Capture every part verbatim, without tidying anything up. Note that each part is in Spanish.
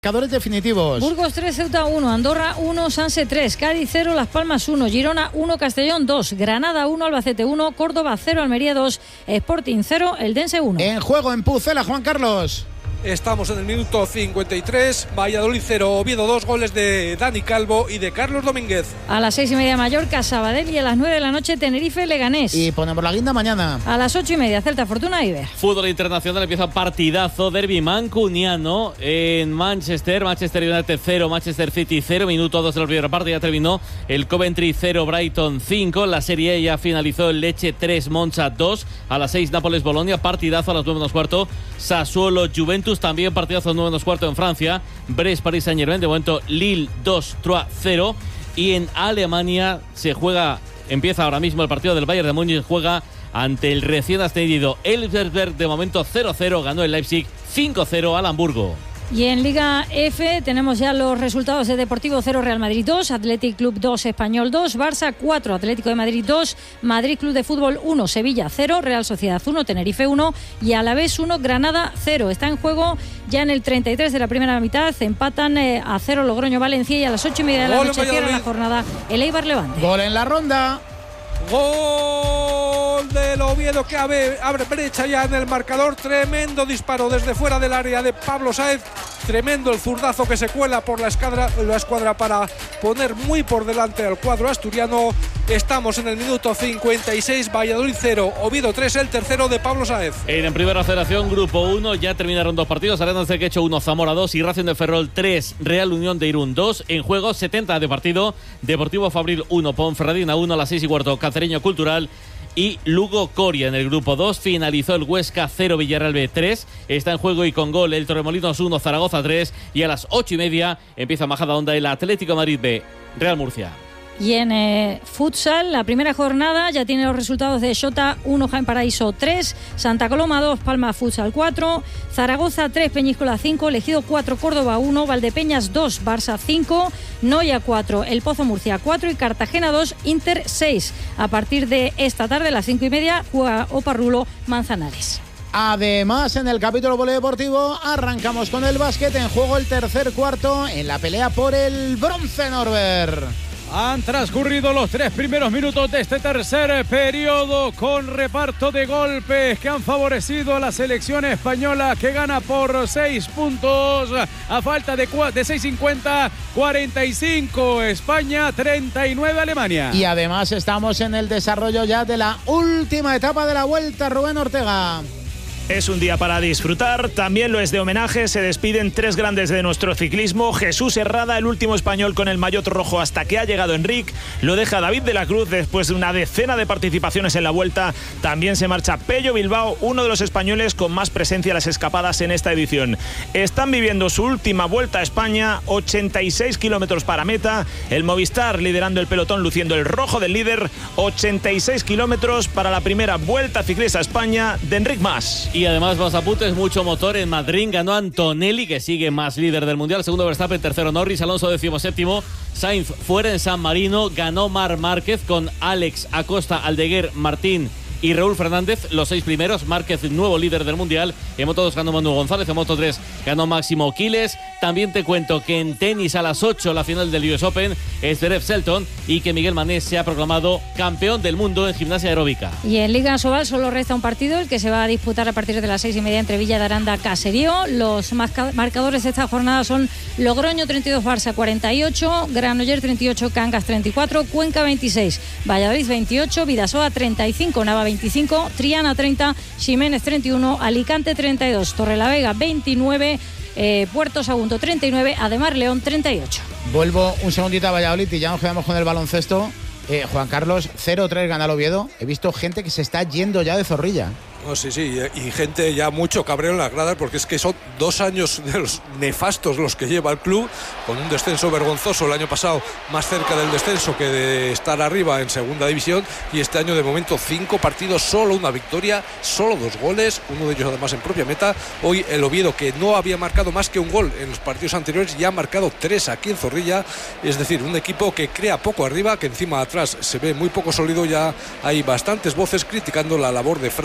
Marcadores definitivos. Burgos tres, Ceuta uno, Andorra uno, Sanse tres, Cádiz cero, Las Palmas uno, Girona uno, Castellón dos, Granada uno, Albacete uno, Córdoba cero, Almería dos, Sporting cero, Eldense uno. En juego en Pucela, Juan Carlos. Estamos en el minuto cincuenta y tres, Valladolid cero, Oviedo dos, goles de Dani Calvo y de Carlos Domínguez. A las seis y media Mallorca, Sabadell, y a las nueve de la noche Tenerife, Leganés. Y ponemos la guinda mañana. A las ocho y media Celta, Fortuna, Iber. Fútbol internacional, empieza partidazo, derbi mancuniano en Manchester, Manchester United cero, Manchester City cero, minuto dos de la primera parte, ya terminó el Coventry cero, Brighton cinco, la Serie A ya finalizó el Lecce tres, Monza dos, a las seis Nápoles, Bolonia, partidazo a las nueve menos cuarto, Sassuolo, Juventus, también partidazo a las nueve menos cuarto en Francia, Brest, Paris Saint-Germain, de momento Lille dos, Troyes cero, y en Alemania se juega, empieza ahora mismo el partido del Bayern de Múnich, juega ante el recién ascendido Elversberg, de momento cero cero, ganó el Leipzig cinco cero al Hamburgo. Y en Liga F tenemos ya los resultados de Deportivo cero, Real Madrid dos, Athletic Club dos, Español dos, Barça cuatro, Atlético de Madrid dos, Madrid Club de Fútbol uno, Sevilla cero, Real Sociedad uno, Tenerife uno y Alavés uno, Granada cero. Está en juego ya en el treinta y tres de la primera mitad, empatan eh, a cero Logroño, Valencia, y a las ocho y media de la Gol noche cierra la jornada el Eibar Levante. Gol en la ronda. Gol del Oviedo que abre, abre brecha ya en el marcador. Tremendo disparo desde fuera del área de Pablo Sáez. Tremendo el zurdazo que se cuela por la escuadra, la escuadra para poner muy por delante al cuadro asturiano. Estamos en el minuto cincuenta y seis, Valladolid cero, Oviedo tres, el tercero de Pablo Sáez. En primera federación, grupo uno, ya terminaron dos partidos. Arenas de Quecho uno, Zamora dos y Racing de Ferrol tres, Real Unión de Irún dos. En juego setenta de partido, Deportivo Fabril uno, Ponferradina uno, a las seis y cuarto, Cacereño Cultural y Lugo Coria. En el grupo dos finalizó el Huesca cero, Villarreal B tres. Está en juego y con gol el Torremolinos uno, Zaragoza tres. Y a las ocho y media empieza Majadahonda el Atlético Madrid B, Real Murcia. Y en eh, futsal, la primera jornada ya tiene los resultados de Xota uno, Jaén Paraíso tres, Santa Coloma dos, Palma Futsal cuatro, Zaragoza tres, Peñíscola cinco, Ejido cuatro, Córdoba uno, Valdepeñas dos, Barça cinco, Noia cuatro, El Pozo Murcia cuatro y Cartagena dos, Inter seis. A partir de esta tarde, a las cinco y media, juega Oparrulo Manzanares. Además, en el capítulo polideportivo arrancamos con el básquet, en juego el tercer cuarto en la pelea por el bronce, Norbert. Han transcurrido los tres primeros minutos de este tercer periodo con reparto de golpes que han favorecido a la selección española, que gana por seis puntos a falta de, de seis cincuenta, cuarenta y cinco España, treinta y nueve Alemania. Y además estamos en el desarrollo ya de la última etapa de la Vuelta, Rubén Ortega. Es un día para disfrutar, también lo es de homenaje. Se despiden tres grandes de nuestro ciclismo. Jesús Herrada, el último español con el maillot rojo hasta que ha llegado Enric. Lo deja David de la Cruz después de una decena de participaciones en la Vuelta. También se marcha Pello Bilbao, uno de los españoles con más presencia en las escapadas en esta edición. Están viviendo su última Vuelta a España, ochenta y seis kilómetros para meta. El Movistar liderando el pelotón, luciendo el rojo del líder. ochenta y seis kilómetros para la primera Vuelta Ciclista a España de Enric Mas. Y además más apuntes, mucho motor en Madrid. Ganó Antonelli, que sigue más líder del Mundial. Segundo Verstappen, tercero Norris, Alonso decimoséptimo. Sainz fuera en San Marino. Ganó Marc Márquez con Alex Acosta, Aldeguer, Martín y Raúl Fernández, los seis primeros. Márquez, nuevo líder del Mundial. En Moto dos ganó Manu González, en Moto tres ganó Máximo Quiles. También te cuento que en tenis a las ocho la final del U S Open es Zverev Selton, y que Miguel Manés se ha proclamado campeón del mundo en gimnasia aeróbica. Y en Liga Sobal solo resta un partido, el que se va a disputar a partir de las seis y media entre Villa de Aranda Caserío. Los marcadores de esta jornada son Logroño treinta y dos, Barça cuarenta y ocho, Granollers treinta y ocho, Cangas treinta y cuatro, Cuenca veintiséis, Valladolid veintiocho, Vidasoa treinta y cinco, Nava veinticinco, Triana treinta, Ximénez treinta y uno, Alicante treinta y dos, Torrelavega veintinueve, eh, Puerto Sagunto treinta y nueve, Ademar León treinta y ocho. Vuelvo un segundito a Valladolid y ya nos quedamos con el baloncesto. Eh, Juan Carlos, cero tres gana el Oviedo. He visto gente que se está yendo ya de Zorrilla. Oh, sí, sí, y gente ya mucho cabreo en las gradas, porque es que son dos años de los nefastos los que lleva el club, con un descenso vergonzoso el año pasado, más cerca del descenso que de estar arriba en segunda división, y este año de momento cinco partidos, solo una victoria, solo dos goles, uno de ellos además en propia meta. Hoy el Oviedo, que no había marcado más que un gol en los partidos anteriores, ya ha marcado tres aquí en Zorrilla, es decir, un equipo que crea poco arriba, que encima atrás se ve muy poco sólido. Ya hay bastantes voces criticando la labor de Fran Escribá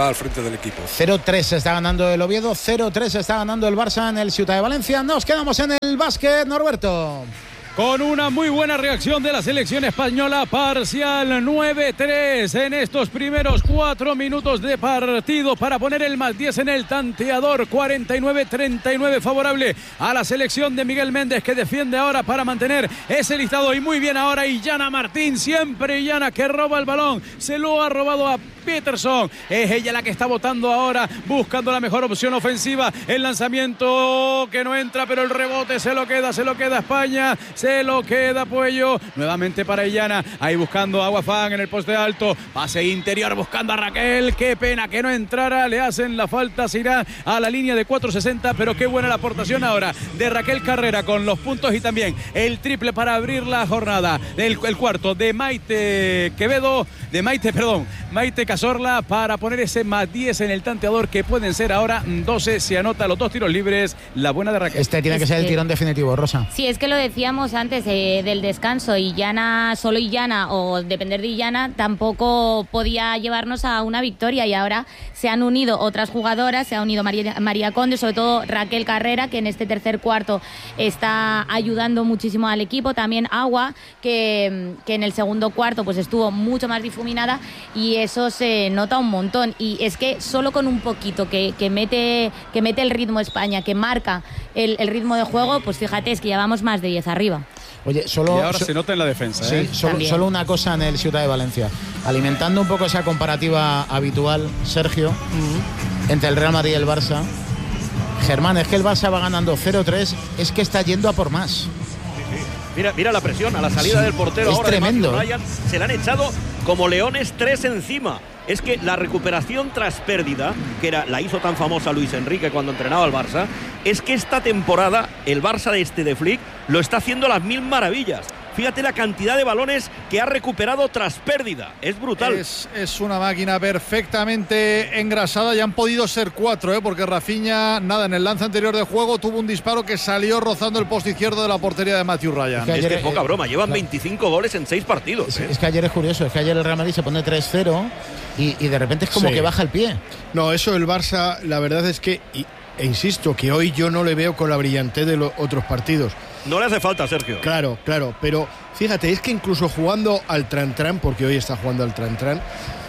al frente del equipo. cero tres se está ganando el Oviedo, cero tres se está ganando el Barça en el Ciutat de Valencia. Nos quedamos en el básquet, Norberto. Con una muy buena reacción de la selección española, parcial nueve tres en estos primeros cuatro minutos de partido para poner el más diez en el tanteador. Cuarenta y nueve treinta y nueve favorable a la selección de Miguel Méndez, que defiende ahora para mantener ese listado. Y muy bien ahora Illana Martín, siempre Illana, que roba el balón, se lo ha robado a Peterson. Es ella la que está votando ahora, buscando la mejor opción ofensiva. El lanzamiento que no entra, pero el rebote se lo queda, se lo queda España, se lo queda Puello. Nuevamente para Illana, ahí buscando a Aguafán en el poste alto. Pase interior buscando a Raquel. Qué pena que no entrara, le hacen la falta, se irá a la línea de cuatro sesenta, pero qué buena la aportación ahora de Raquel Carrera con los puntos y también el triple para abrir la jornada. El, el cuarto de Maite Quevedo, de Maite, perdón, Maite Cazorla, para poner ese más diez en el tanteador, que pueden ser ahora doce si anota los dos tiros libres. La buena de Raquel. Este tiene que es ser que, el tirón definitivo, Rosa. Sí, es que lo decíamos antes eh, del descanso. Illana, solo Illana o depender de Illana tampoco podía llevarnos a una victoria, y ahora se han unido otras jugadoras, se ha unido María, María Conde, sobre todo Raquel Carrera, que en este tercer cuarto está ayudando muchísimo al equipo. También Agua, que, que en el segundo cuarto pues estuvo mucho más difuminada, y eso se nota un montón. Y es que solo con un poquito que, que, mete, que mete el ritmo España, que marca el, el ritmo de juego, pues fíjate, es que llevamos más de diez arriba. Oye, solo, y ahora so, se nota en la defensa. Sí, ¿eh? solo, solo una cosa en el Ciutat de Valencia. Alimentando un poco esa comparativa habitual, Sergio, uh-huh. entre el Real Madrid y el Barça. Germán, es que el Barça va ganando cero tres, es que está yendo a por más. Sí, sí. Mira, mira la presión a la salida sí, del portero. Es ahora tremendo. De Ryan, se le han echado como leones tres encima. Es que la recuperación tras pérdida, que era, la hizo tan famosa Luis Enrique cuando entrenaba al Barça, es que esta temporada el Barça de este de Flick lo está haciendo a las mil maravillas. Fíjate la cantidad de balones que ha recuperado tras pérdida. Es brutal. Es, es una máquina perfectamente engrasada. Ya han podido ser cuatro, ¿eh? porque Rafinha, nada, en el lance anterior de juego tuvo un disparo que salió rozando el poste izquierdo de la portería de Matthew Ryan. Es que, ayer, es que poca eh, broma, llevan claro. veinticinco goles en seis partidos. Es, ¿eh? es que ayer es curioso, es que ayer el Real Madrid se pone tres cero y, y de repente es como sí. que baja el pie. No, eso el Barça, la verdad es que, y, e insisto, que hoy yo no le veo con la brillantez de los otros partidos. No le hace falta, Sergio. Claro, claro, pero fíjate, es que incluso jugando al Tran-Tran, porque hoy está jugando al Tran-Tran,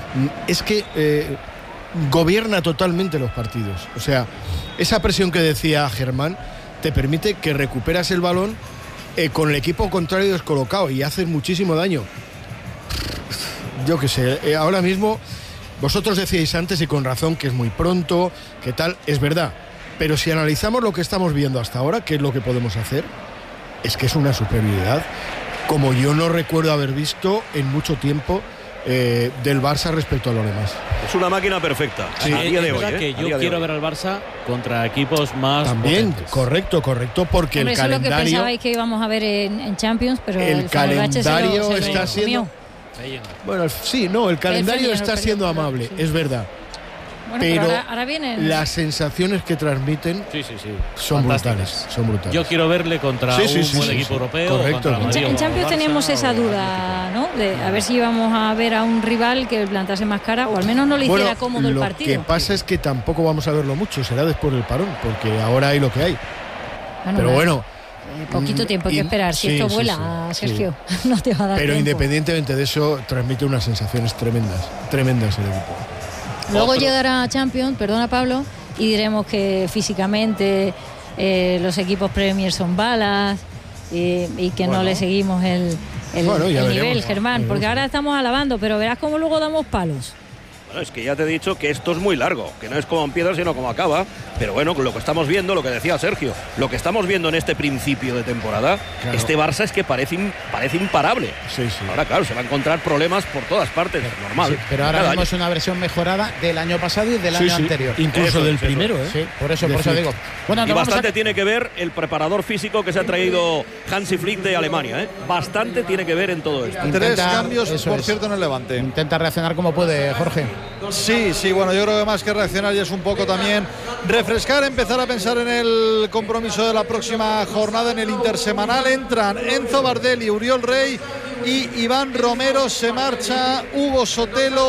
es que eh, gobierna totalmente los partidos. O sea, esa presión que decía Germán te permite que recuperas el balón eh, con el equipo contrario descolocado y haces muchísimo daño. Yo qué sé, eh, ahora mismo vosotros decíais antes, y con razón, que es muy pronto, que tal, es verdad. Pero si analizamos lo que estamos viendo hasta ahora, ¿qué es lo que podemos hacer? Es que es una superioridad como yo no recuerdo haber visto en mucho tiempo eh, del Barça respecto a los demás. Es una máquina perfecta. Sí, a día de hoy, ¿eh? que yo quiero ver al Barça contra equipos más también potentes. correcto, correcto, porque Hombre, el eso calendario. Es lo que pensabais que íbamos a ver en, en Champions, pero el, el calendario se lo, se está lo siendo. Bueno, sí, no, el calendario está siendo amable, sí. es verdad. Bueno, pero, pero ahora, ahora vienen... las sensaciones que transmiten sí, sí, sí. son brutales, son brutales. Yo quiero verle contra sí, sí, un sí, buen sí, equipo sí. europeo. Correcto. Contra en, en Champions Barça, teníamos esa duda, ¿no? De a ver si íbamos a ver a un rival que plantase más cara o al menos no le hiciera bueno, cómodo el partido. Lo que pasa es que tampoco vamos a verlo mucho, será después del parón, porque ahora hay lo que hay. Bueno, pero bueno. Eh, poquito tiempo hay que esperar. Si sí, esto sí, vuela, sí, Sergio, sí. no te va a dar Pero tiempo. Independientemente de eso, transmite unas sensaciones tremendas, tremendas el equipo. Luego Otro. llegará Champions, perdona Pablo, y diremos que físicamente eh, los equipos Premier son balas eh, y que bueno. no le seguimos el, el, bueno, el veremos, nivel, Germán, porque ahora estamos alabando, pero verás cómo luego damos palos. Bueno, es que ya te he dicho que esto es muy largo, que no es como empieza sino como acaba, pero bueno, lo que estamos viendo, lo que decía Sergio, lo que estamos viendo en este principio de temporada, claro. este Barça es que parece, parece imparable. Sí, sí. Ahora, claro, se va a encontrar problemas por todas partes, es normal. Sí, pero ahora vemos una versión mejorada del año pasado y del sí, año sí. anterior. Incluso eso, del eso. primero, ¿eh? Sí, por eso, por eso digo. Bueno, y bastante a... tiene que ver el preparador físico que se ha traído Hansi Flick de Alemania, ¿eh? Bastante tiene que ver en todo esto. Intenta, Tres cambios, por es. cierto, en el Levante. Intenta reaccionar como puede, Jorge. Sí, sí, bueno, yo creo que más que reaccionar ya es un poco también refrescar, empezar a pensar en el compromiso de la próxima jornada, en el intersemanal. Entran Enzo Bardelli, Uriol Rey y Iván Romero. Se marcha Hugo Sotelo,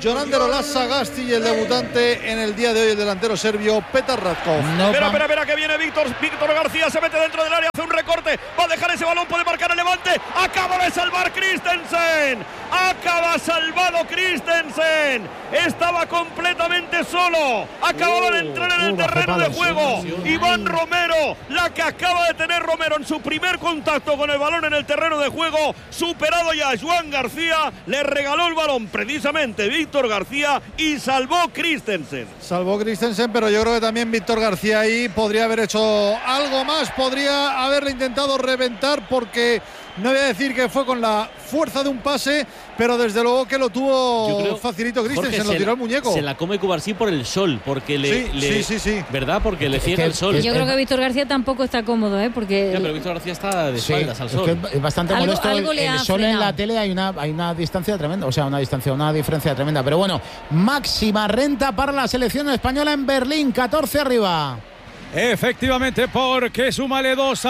Jonander Olaz-Sagasti y el debutante en el día de hoy, el delantero serbio Petar Ratkov. No, espera, espera, espera, que viene Víctor Víctor García, se mete dentro del área, hace un recorte, va a dejar ese balón, puede marcar el Levante, acaba de salvar Christensen, acaba salvado Christensen, estaba completamente solo, acababa de entrar en el terreno de juego, Iván Romero, la que acaba de tener Romero en su primer contacto con el balón en el terreno de juego, superado ya a Joan García, le regaló el balón precisamente Víctor García y salvó Christensen. Salvó Christensen, pero yo creo que también Víctor García ahí podría haber hecho algo más, podría haberle intentado reventar, porque no voy a decir que fue con la fuerza de un pase, pero desde luego que lo tuvo creo, facilito Christensen, lo tiró el muñeco. Se la come Cubarsí por el sol, porque le, sí, le sí, sí, sí. ¿verdad? Porque le ciega el sol. Yo creo que Víctor García tampoco está cómodo, ¿eh? Porque ya, pero Víctor García está de espaldas sí, al sol. Es, que es bastante algo, molesto. Algo el el sol frenado. En la tele hay una, hay una distancia tremenda, o sea, una distancia, una diferencia tremenda. Pero bueno, máxima renta para la selección española en Berlín, catorce arriba. Efectivamente, porque súmale dos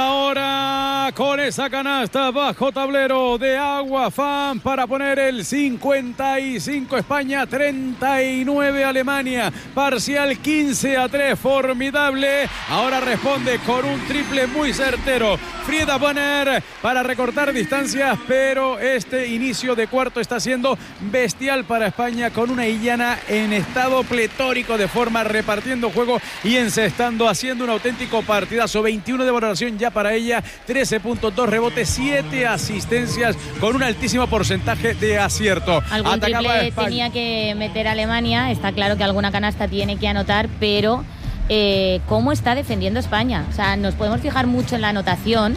ahora con esa canasta bajo tablero de Agua Fan para poner el cincuenta y cinco España, treinta y nueve Alemania, parcial quince a tres, formidable. Ahora responde con un triple muy certero Frieda Bonner para recortar distancias, pero este inicio de cuarto está siendo bestial para España, con una Illana en estado pletórico de forma, repartiendo juego y encestando, haciendo un auténtico partidazo. veintiuno de valoración ya para ella, trece puntos, dos rebotes, siete asistencias, con un altísimo porcentaje de acierto. Algún triple tenía que meter Alemania, está claro que alguna canasta tiene que anotar, pero eh, ¿cómo está defendiendo España? O sea, nos podemos fijar mucho en la anotación,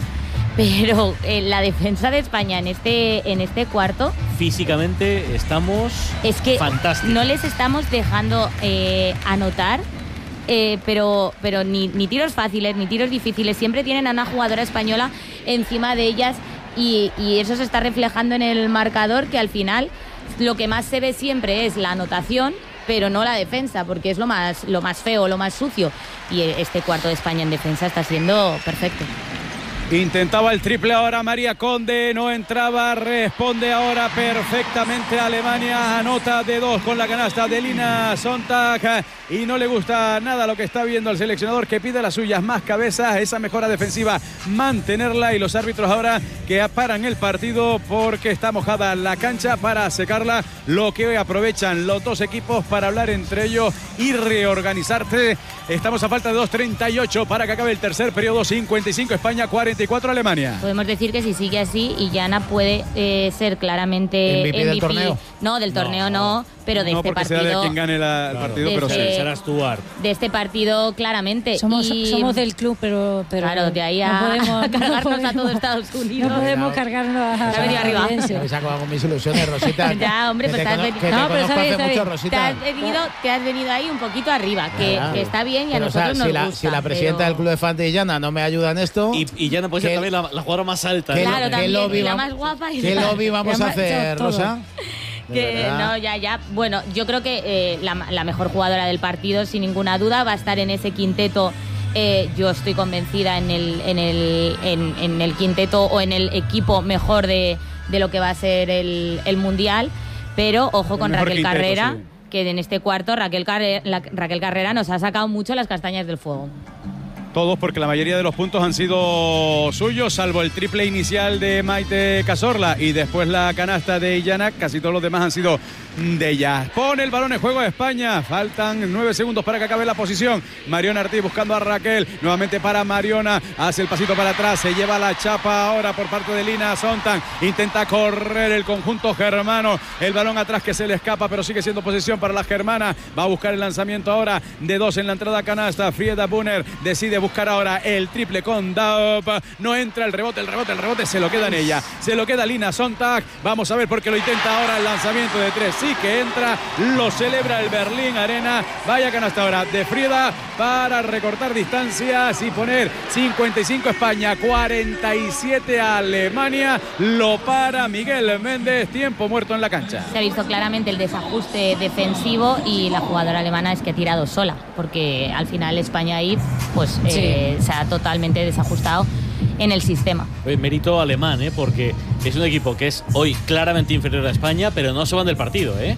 pero eh, la defensa de España en este, en este cuarto, físicamente estamos es que fantásticos. No les estamos dejando eh, anotar. Eh, pero pero ni, ni tiros fáciles, ni tiros difíciles. Siempre tienen a una jugadora española encima de ellas y, y eso se está reflejando en el marcador, que al final lo que más se ve siempre es la anotación, pero no la defensa, porque es lo más, lo más feo, lo más sucio. Y este cuarto de España en defensa está siendo perfecto. Intentaba el triple ahora María Conde, no entraba, responde ahora perfectamente Alemania, anota de dos con la canasta de Lina Sonntag y no le gusta nada lo que está viendo el seleccionador, que pide las suyas, más cabezas, esa mejora defensiva, mantenerla, y los árbitros ahora que paran el partido porque está mojada la cancha para secarla, lo que hoy aprovechan los dos equipos para hablar entre ellos y reorganizarse. Estamos a falta de dos treinta y ocho para que acabe el tercer periodo, cincuenta y cinco España, cuarenta y cuatro Alemania. Podemos decir que si sigue así, Illana puede eh, ser claramente M V P, M V P del torneo. No, del torneo no, no pero de no, este porque partido. Será de quien gane la, el partido, pero este, sí. Será Stuart. De este partido, claramente. Somos, y, somos del club, pero, pero. Claro, de ahí a, no podemos, a cargarnos no podemos, a todo Estados Unidos. No podemos no. cargarnos a. Se ha venido arriba. Me saco con mis ilusiones, Rosita. Ya, hombre, pues te has venido. No, pero sabes, mucho, sabes, Rosita. Te has, venido, te has venido ahí un poquito arriba, que, que está bien y pero, a nosotros o sea, nos si la, gusta. Si la presidenta pero... del club de fans de Illana no me ayuda en esto. Y, y Illana puede ser también la, la jugadora más alta. ¿Qué, claro, ¿qué también, lobby, y la más guapa. Y ¿Qué la... lobby vamos a hacer, todo. Rosa? Que, no, ya, ya. Bueno, yo creo que eh, la, la mejor jugadora del partido, sin ninguna duda, va a estar en ese quinteto. Eh, yo estoy convencida en el, en, el, en, en el quinteto o en el equipo mejor de, de lo que va a ser el, el Mundial. Pero ojo con Raquel quinteto, Carrera, sí. Que en este cuarto Raquel, Carre, la, Raquel Carrera nos ha sacado mucho las castañas del fuego. Todos, porque la mayoría de los puntos han sido suyos, salvo el triple inicial de Maite Cazorla y después la canasta de Illana. Casi todos los demás han sido de ella. Pone el balón en juego a España. Faltan nueve segundos para que acabe la posición. Mariona Ortiz buscando a Raquel. Nuevamente para Mariona. Hace el pasito para atrás. Se lleva la chapa ahora por parte de Lina Sonntag. Intenta correr el conjunto germano. El balón atrás que se le escapa, pero sigue siendo posesión para la germana. Va a buscar el lanzamiento ahora de dos en la entrada a canasta. Frieda Bonner decide buscar ahora el triple con Daup. No entra el rebote, el rebote, el rebote. Se lo queda en ella. Se lo queda Lina Sonntag. Vamos a ver porque lo intenta ahora el lanzamiento de tres. Sí que entra, lo celebra el Berlín Arena. Vaya canasta ahora de Frieda para recortar distancias y poner cincuenta y cinco España, cuarenta y siete Alemania. Lo para Miguel Méndez, tiempo muerto en la cancha. Se ha visto claramente el desajuste defensivo y la jugadora alemana es que ha tirado sola, porque al final España ahí pues sí. eh, se ha totalmente desajustado en el sistema. Oye, mérito alemán, ¿eh? Porque es un equipo que es hoy claramente inferior a España, pero no se van del partido, ¿eh?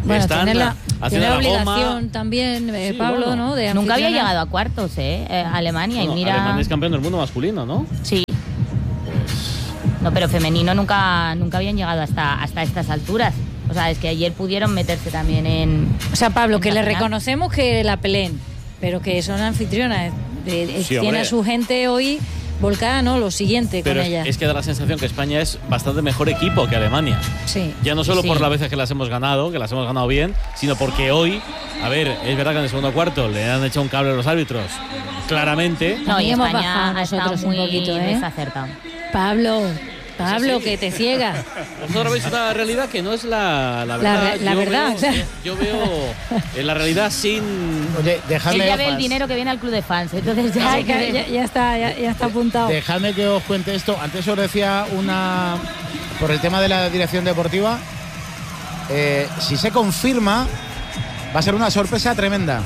Bueno, están tiene la, tiene haciendo la la obligación goma. también, eh, Sí, Pablo, bueno. ¿no? De Nunca había anfitriona. llegado a cuartos, ¿eh? eh Alemania, Bueno, y mira. Alemania es campeón del mundo masculino, ¿no? Sí. No, pero femenino nunca, nunca habían llegado hasta, hasta estas alturas. O sea, es que ayer pudieron meterse también en. O sea, Pablo, en que la le final. reconocemos que la peleen, pero que son anfitrionas. De, de- Sí, tiene hombre. a su gente hoy volcada, ¿no? Lo siguiente Pero con es, ella. es que da la sensación que España es bastante mejor equipo que Alemania. Sí. Ya no solo Sí. por las veces que las hemos ganado, que las hemos ganado bien, sino porque hoy, a ver, es verdad que en el segundo cuarto le han echado un cable a los árbitros, claramente. No, y También hemos España bajado ha estado nosotros un muy poquito, ¿eh? desacertado. Pablo, Pablo, Sí. que te ciega. Vosotros veis una realidad que no es la, la La verdad. re- la yo verdad, Veo, o sea. yo veo eh, la realidad sin. Oye, Él dejadme, ya ve el dinero que viene al club de fans, entonces ya, Ya, hay que ya- ver. ya- ya está, ya, ya está apuntado. dejadme que os cuente esto. Antes os decía una. Por el tema de la dirección deportiva. eh, si se confirma, va a ser una sorpresa tremenda.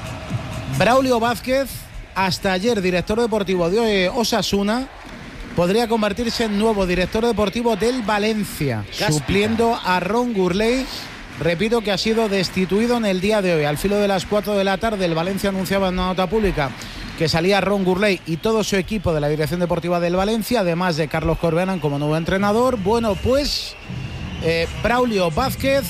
Braulio Vázquez, hasta ayer director deportivo de Osasuna, podría convertirse en nuevo director deportivo del Valencia, Cáspita. supliendo a Ron Gurley. Repito que ha sido destituido en el día de hoy. Al filo de las cuatro de la tarde, el Valencia anunciaba en una nota pública que salía Ron Gurley y todo su equipo de la dirección deportiva del Valencia, además de Carlos Corberán como nuevo entrenador. Bueno, pues eh, Braulio Vázquez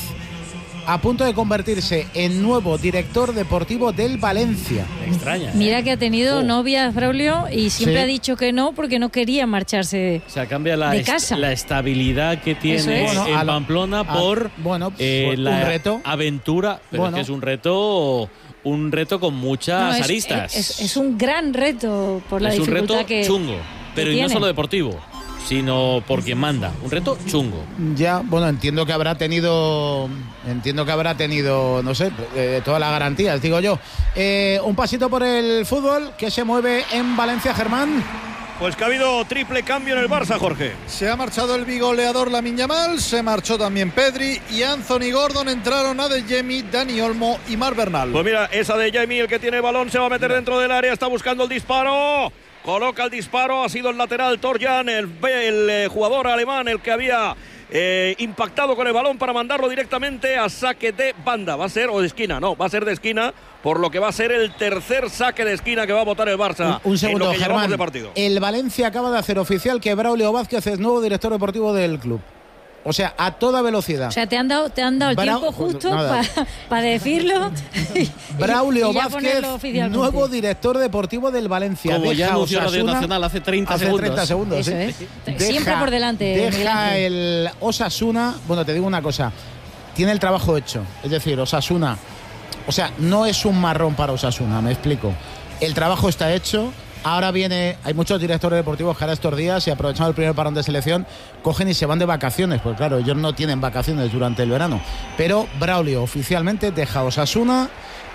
a punto de convertirse en nuevo director deportivo del Valencia. Extraña. ¿eh? Mira que ha tenido Oh. novias, Braulio, y siempre Sí. ha dicho que no porque no quería marcharse. O sea, cambia la, de est- casa. la estabilidad que tiene Eso es. Bueno, en a lo- Pamplona a- por bueno, eh, pues, la un reto. aventura, pero Bueno. es que es un reto, un reto con muchas No, es, aristas. es- es un gran reto por la Es un dificultad reto que chungo, pero y no tiene. solo deportivo, sino por quien manda. Un reto chungo. Ya, bueno, entiendo que habrá tenido, entiendo que habrá tenido, no sé, eh, todas las garantías, digo yo. Eh, un pasito por el fútbol que se mueve en Valencia, Germán. Pues que ha habido triple cambio en el Barça, Jorge. Se ha marchado el bigoleador Lamine Yamal, se marchó también Pedri y Anthony Gordon. Entraron Adeyemi, Dani Olmo y Marc Bernal. Pues mira, esa de Jamie, el que tiene el balón, se va a meter dentro del área, está buscando el disparo. Coloca el disparo, ha sido el lateral Torjan, el, el eh, jugador alemán, el que había eh, impactado con el balón para mandarlo directamente a saque de banda. Va a ser, o de esquina, no, va a ser de esquina, por lo que va a ser el tercer saque de esquina que va a botar el Barça. Un, un segundo, en lo que llevamos Germán. de partido. El Valencia acaba de hacer oficial que Braulio Vázquez es nuevo director deportivo del club. O sea, a toda velocidad. O sea, te han dado, te han dado el Brau- tiempo justo nada. para decirlo. y- Braulio y ya Vázquez, ponerlo oficialmente. nuevo director deportivo del Valencia. Como ya Deja anunció Radio Osasuna Nacional hace treinta hace segundos. treinta segundos, Eso sí. es. Siempre por delante, Miguel Deja Ángel. el Osasuna. Bueno, te digo una cosa. Tiene el trabajo hecho. Es decir, Osasuna. O sea, no es un marrón para Osasuna, me explico. El trabajo está hecho. Ahora viene, hay muchos directores deportivos que ahora estos días, y aprovechando el primer parón de selección, cogen y se van de vacaciones, porque claro, ellos no tienen vacaciones durante el verano. Pero Braulio oficialmente deja Osasuna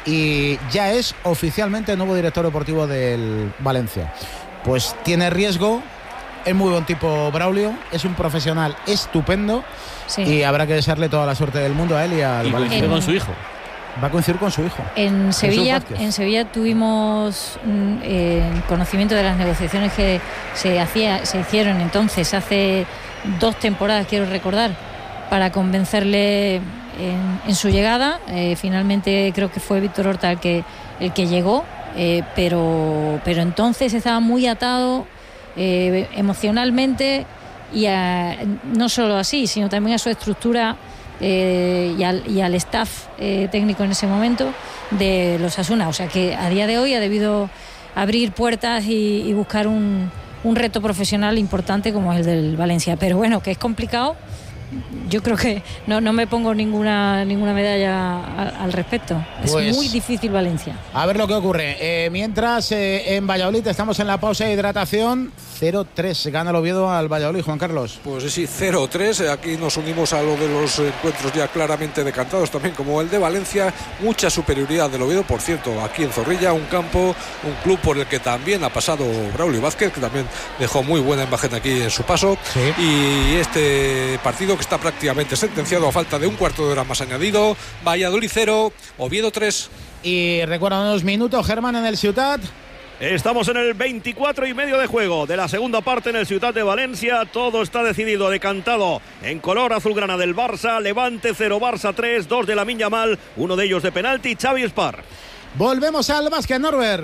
y ya es oficialmente nuevo director deportivo del Valencia. Pues tiene riesgo, es muy buen tipo Braulio, es un profesional estupendo, Sí. y habrá que desearle toda la suerte del mundo a él y al Y Valencia. coincide En- con su hijo. Va a coincidir con su hijo. En Jesús Sevilla, Vázquez. en Sevilla tuvimos mm, eh, conocimiento de las negociaciones que se hacía, se hicieron entonces hace dos temporadas, quiero recordar, para convencerle en, en su llegada. Eh, finalmente creo que fue Víctor Horta el que el que llegó, eh, pero pero entonces estaba muy atado eh, emocionalmente y a- no solo así, sino también a su estructura. Eh, y, al, y al staff eh, técnico en ese momento de los Osasuna. O sea que a día de hoy ha debido abrir puertas y, y buscar un, un reto profesional importante como es el del Valencia. Pero bueno, que es complicado. Yo creo que no, no me pongo ninguna ninguna medalla al, al respecto. Pues- Es muy difícil Valencia. A ver lo que ocurre. Eh, mientras eh, en Valladolid estamos en la pausa de hidratación. cero tres gana el Oviedo al Valladolid, Juan Carlos. Pues sí, cero tres. Aquí nos unimos a lo de los encuentros ya claramente decantados, también como el de Valencia. Mucha superioridad del Oviedo, por cierto, aquí en Zorrilla, un campo, un club por el que también ha pasado Braulio Vázquez, que también dejó muy buena imagen aquí en su paso. Sí. Y este partido que está prácticamente sentenciado a falta de un cuarto de hora más añadido. Valladolid cero, Oviedo tres. Y recuerda unos minutos, Germán, en el Ciutat. Estamos en el veinticuatro y medio de juego de la segunda parte en el Ciutat de Valencia. Todo está decidido, decantado en color azulgrana del Barça. Levante cero, Barça tres, dos de Lamine Yamal, uno de ellos de penalti, Xavi Espar. Volvemos al básquet, Norbert.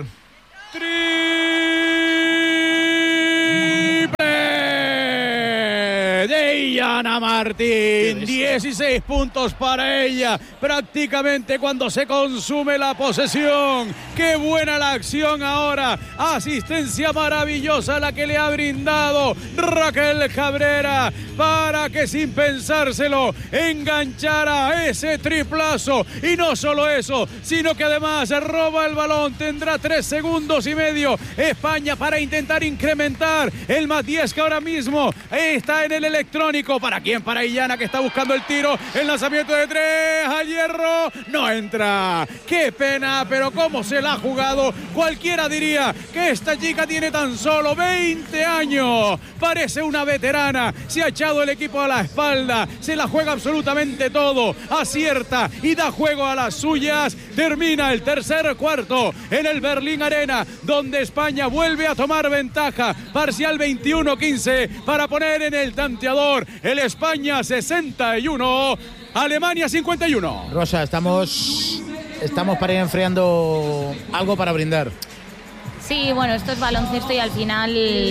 De Ana Martín, dieciséis puntos para ella, prácticamente cuando se consume la posesión. Qué buena la acción ahora, asistencia maravillosa la que le ha brindado Raquel Cabrera para que sin pensárselo enganchara ese triplazo. Y no solo eso, sino que además roba el balón, tendrá tres segundos y medio España para intentar incrementar el más diez que ahora mismo está en el electrónico. ¿Para quién? Para Illana, que está buscando el tiro. El lanzamiento de tres al hierro. No entra. Qué pena, pero cómo se la ha jugado. Cualquiera diría que esta chica tiene tan solo veinte años. Parece una veterana. Se ha echado el equipo a la espalda. Se la juega absolutamente todo. Acierta y da juego a las suyas. Termina el tercer cuarto en el Berlín Arena, donde España vuelve a tomar ventaja. Parcial veintiuno quince para poner en el tanteador el España sesenta y uno, Alemania cincuenta y uno. Rosa, estamos, estamos para ir enfriando algo para brindar. Sí, bueno, esto es baloncesto y al final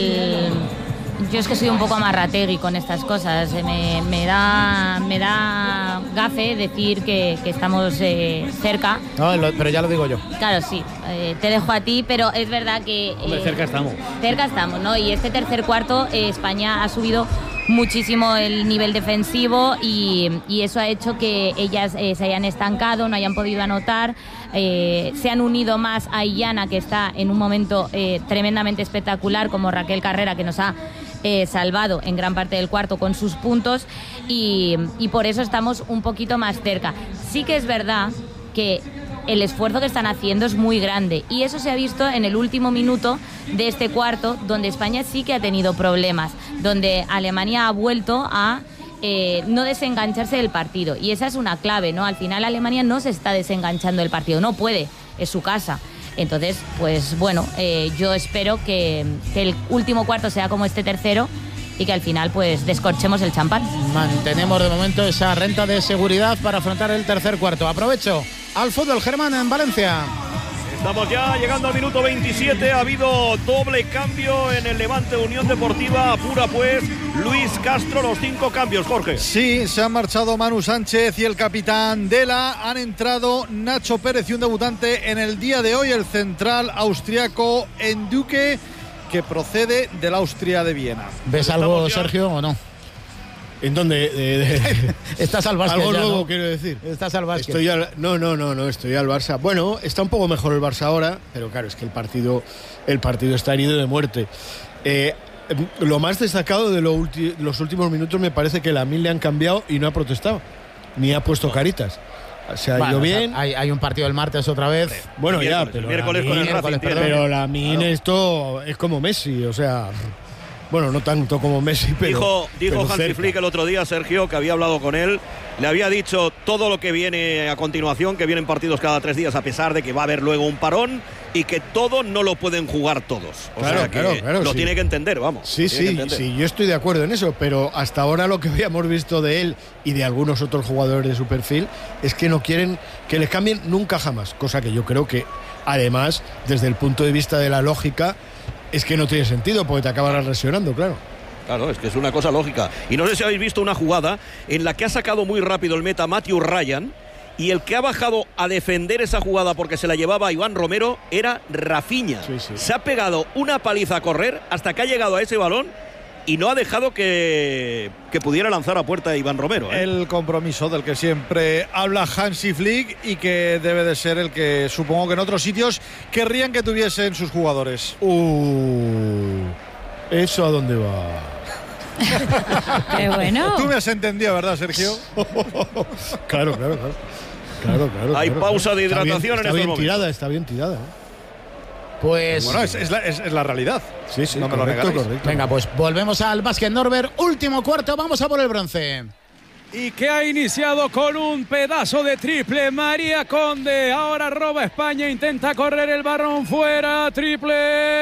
yo es que soy un poco amarrategui con estas cosas. Me, me da me da gafe decir que, que estamos eh, cerca. No, lo, pero ya lo digo yo. Claro, sí, eh, te dejo a ti, pero es verdad que... Eh, Hombre, cerca estamos. Cerca estamos, ¿no? Y este tercer cuarto eh, España ha subido muchísimo el nivel defensivo y, y eso ha hecho que ellas eh, se hayan estancado, no hayan podido anotar, eh, se han unido más a Illana, que está en un momento eh, tremendamente espectacular, como Raquel Carrera, que nos ha eh, salvado en gran parte del cuarto con sus puntos y, y por eso estamos un poquito más cerca. Sí que es verdad que el esfuerzo que están haciendo es muy grande y eso se ha visto en el último minuto de este cuarto, donde España sí que ha tenido problemas, donde Alemania ha vuelto a eh, no desengancharse del partido y esa es una clave, ¿no? Al final Alemania no se está desenganchando del partido, no puede, es su casa. Entonces, pues bueno, eh, yo espero que, que el último cuarto sea como este tercero y que al final pues descorchemos el champán. Mantenemos de momento esa renta de seguridad para afrontar el tercer cuarto. Aprovecho al fútbol, Germán, en Valencia. Estamos ya llegando al minuto veintisiete. Ha habido doble cambio en el Levante Unión Deportiva. Apura pues Luis Castro los cinco cambios, Jorge. Sí, se han marchado Manu Sánchez y el capitán Dela. Han entrado Nacho Pérez y un debutante en el día de hoy, el central austriaco Enduque, que procede de la Austria de Viena. ¿Ves algo, Sergio, o no? ¿En dónde? De, de... Estás al básquet. Algo ya, nuevo, ¿no? quiero decir. Estás al básquet. Estoy al... No, no, no, no, estoy al Barça. Bueno, está un poco mejor el Barça ahora, pero claro, es que el partido, el partido está herido de muerte. Eh, lo más destacado de lo ulti... los últimos minutos me parece que Lamine le han cambiado y no ha protestado, ni ha puesto caritas. Se ha ido bien. O sea, hay, hay un partido el martes otra vez. Bueno, miércoles, ya, pero miércoles Lamine, con el Racing, pero, pero Lamine claro. Esto es como Messi, o sea... Bueno, no tanto como Messi, pero... Dijo, dijo pero Hansi Flick el otro día, Sergio, que había hablado con él, le había dicho todo lo que viene a continuación, que vienen partidos cada tres días, a pesar de que va a haber luego un parón y que todo no lo pueden jugar todos. O claro, sea que claro, claro, lo sí. tiene que entender, vamos. Sí, sí, sí, yo estoy de acuerdo en eso, pero hasta ahora lo que habíamos visto de él y de algunos otros jugadores de su perfil es que no quieren que les cambien nunca jamás, cosa que yo creo que, además, desde el punto de vista de la lógica, es que no tiene sentido porque te acabarás lesionando, claro. Claro, es que es una cosa lógica. Y no sé si habéis visto una jugada en la que ha sacado muy rápido el meta Matthew Ryan y el que ha bajado a defender esa jugada porque se la llevaba Iván Romero era Rafinha. Sí, sí. Se ha pegado una paliza a correr hasta que ha llegado a ese balón y no ha dejado que, que pudiera lanzar a puerta a Iván Romero, ¿eh? El compromiso del que siempre habla Hansi Flick y que debe de ser el que supongo que en otros sitios querrían que tuviesen sus jugadores. Uh, ¿Eso a dónde va? Qué bueno. Tú me has entendido, ¿verdad, Sergio? Claro, claro, claro. Claro, claro. Hay claro, pausa claro. de hidratación está bien, en está estos bien momentos. tirada, está bien tirada, ¿eh? Pues... Bueno, es, es, la, es, es la realidad. Sí, sí, no me correcto, lo negáis. correcto. Venga, pues volvemos al básquet, Norbert. Último cuarto, vamos a por el bronce. y que ha iniciado con un pedazo de triple. María Conde, ahora roba España, intenta correr el balón fuera, triple.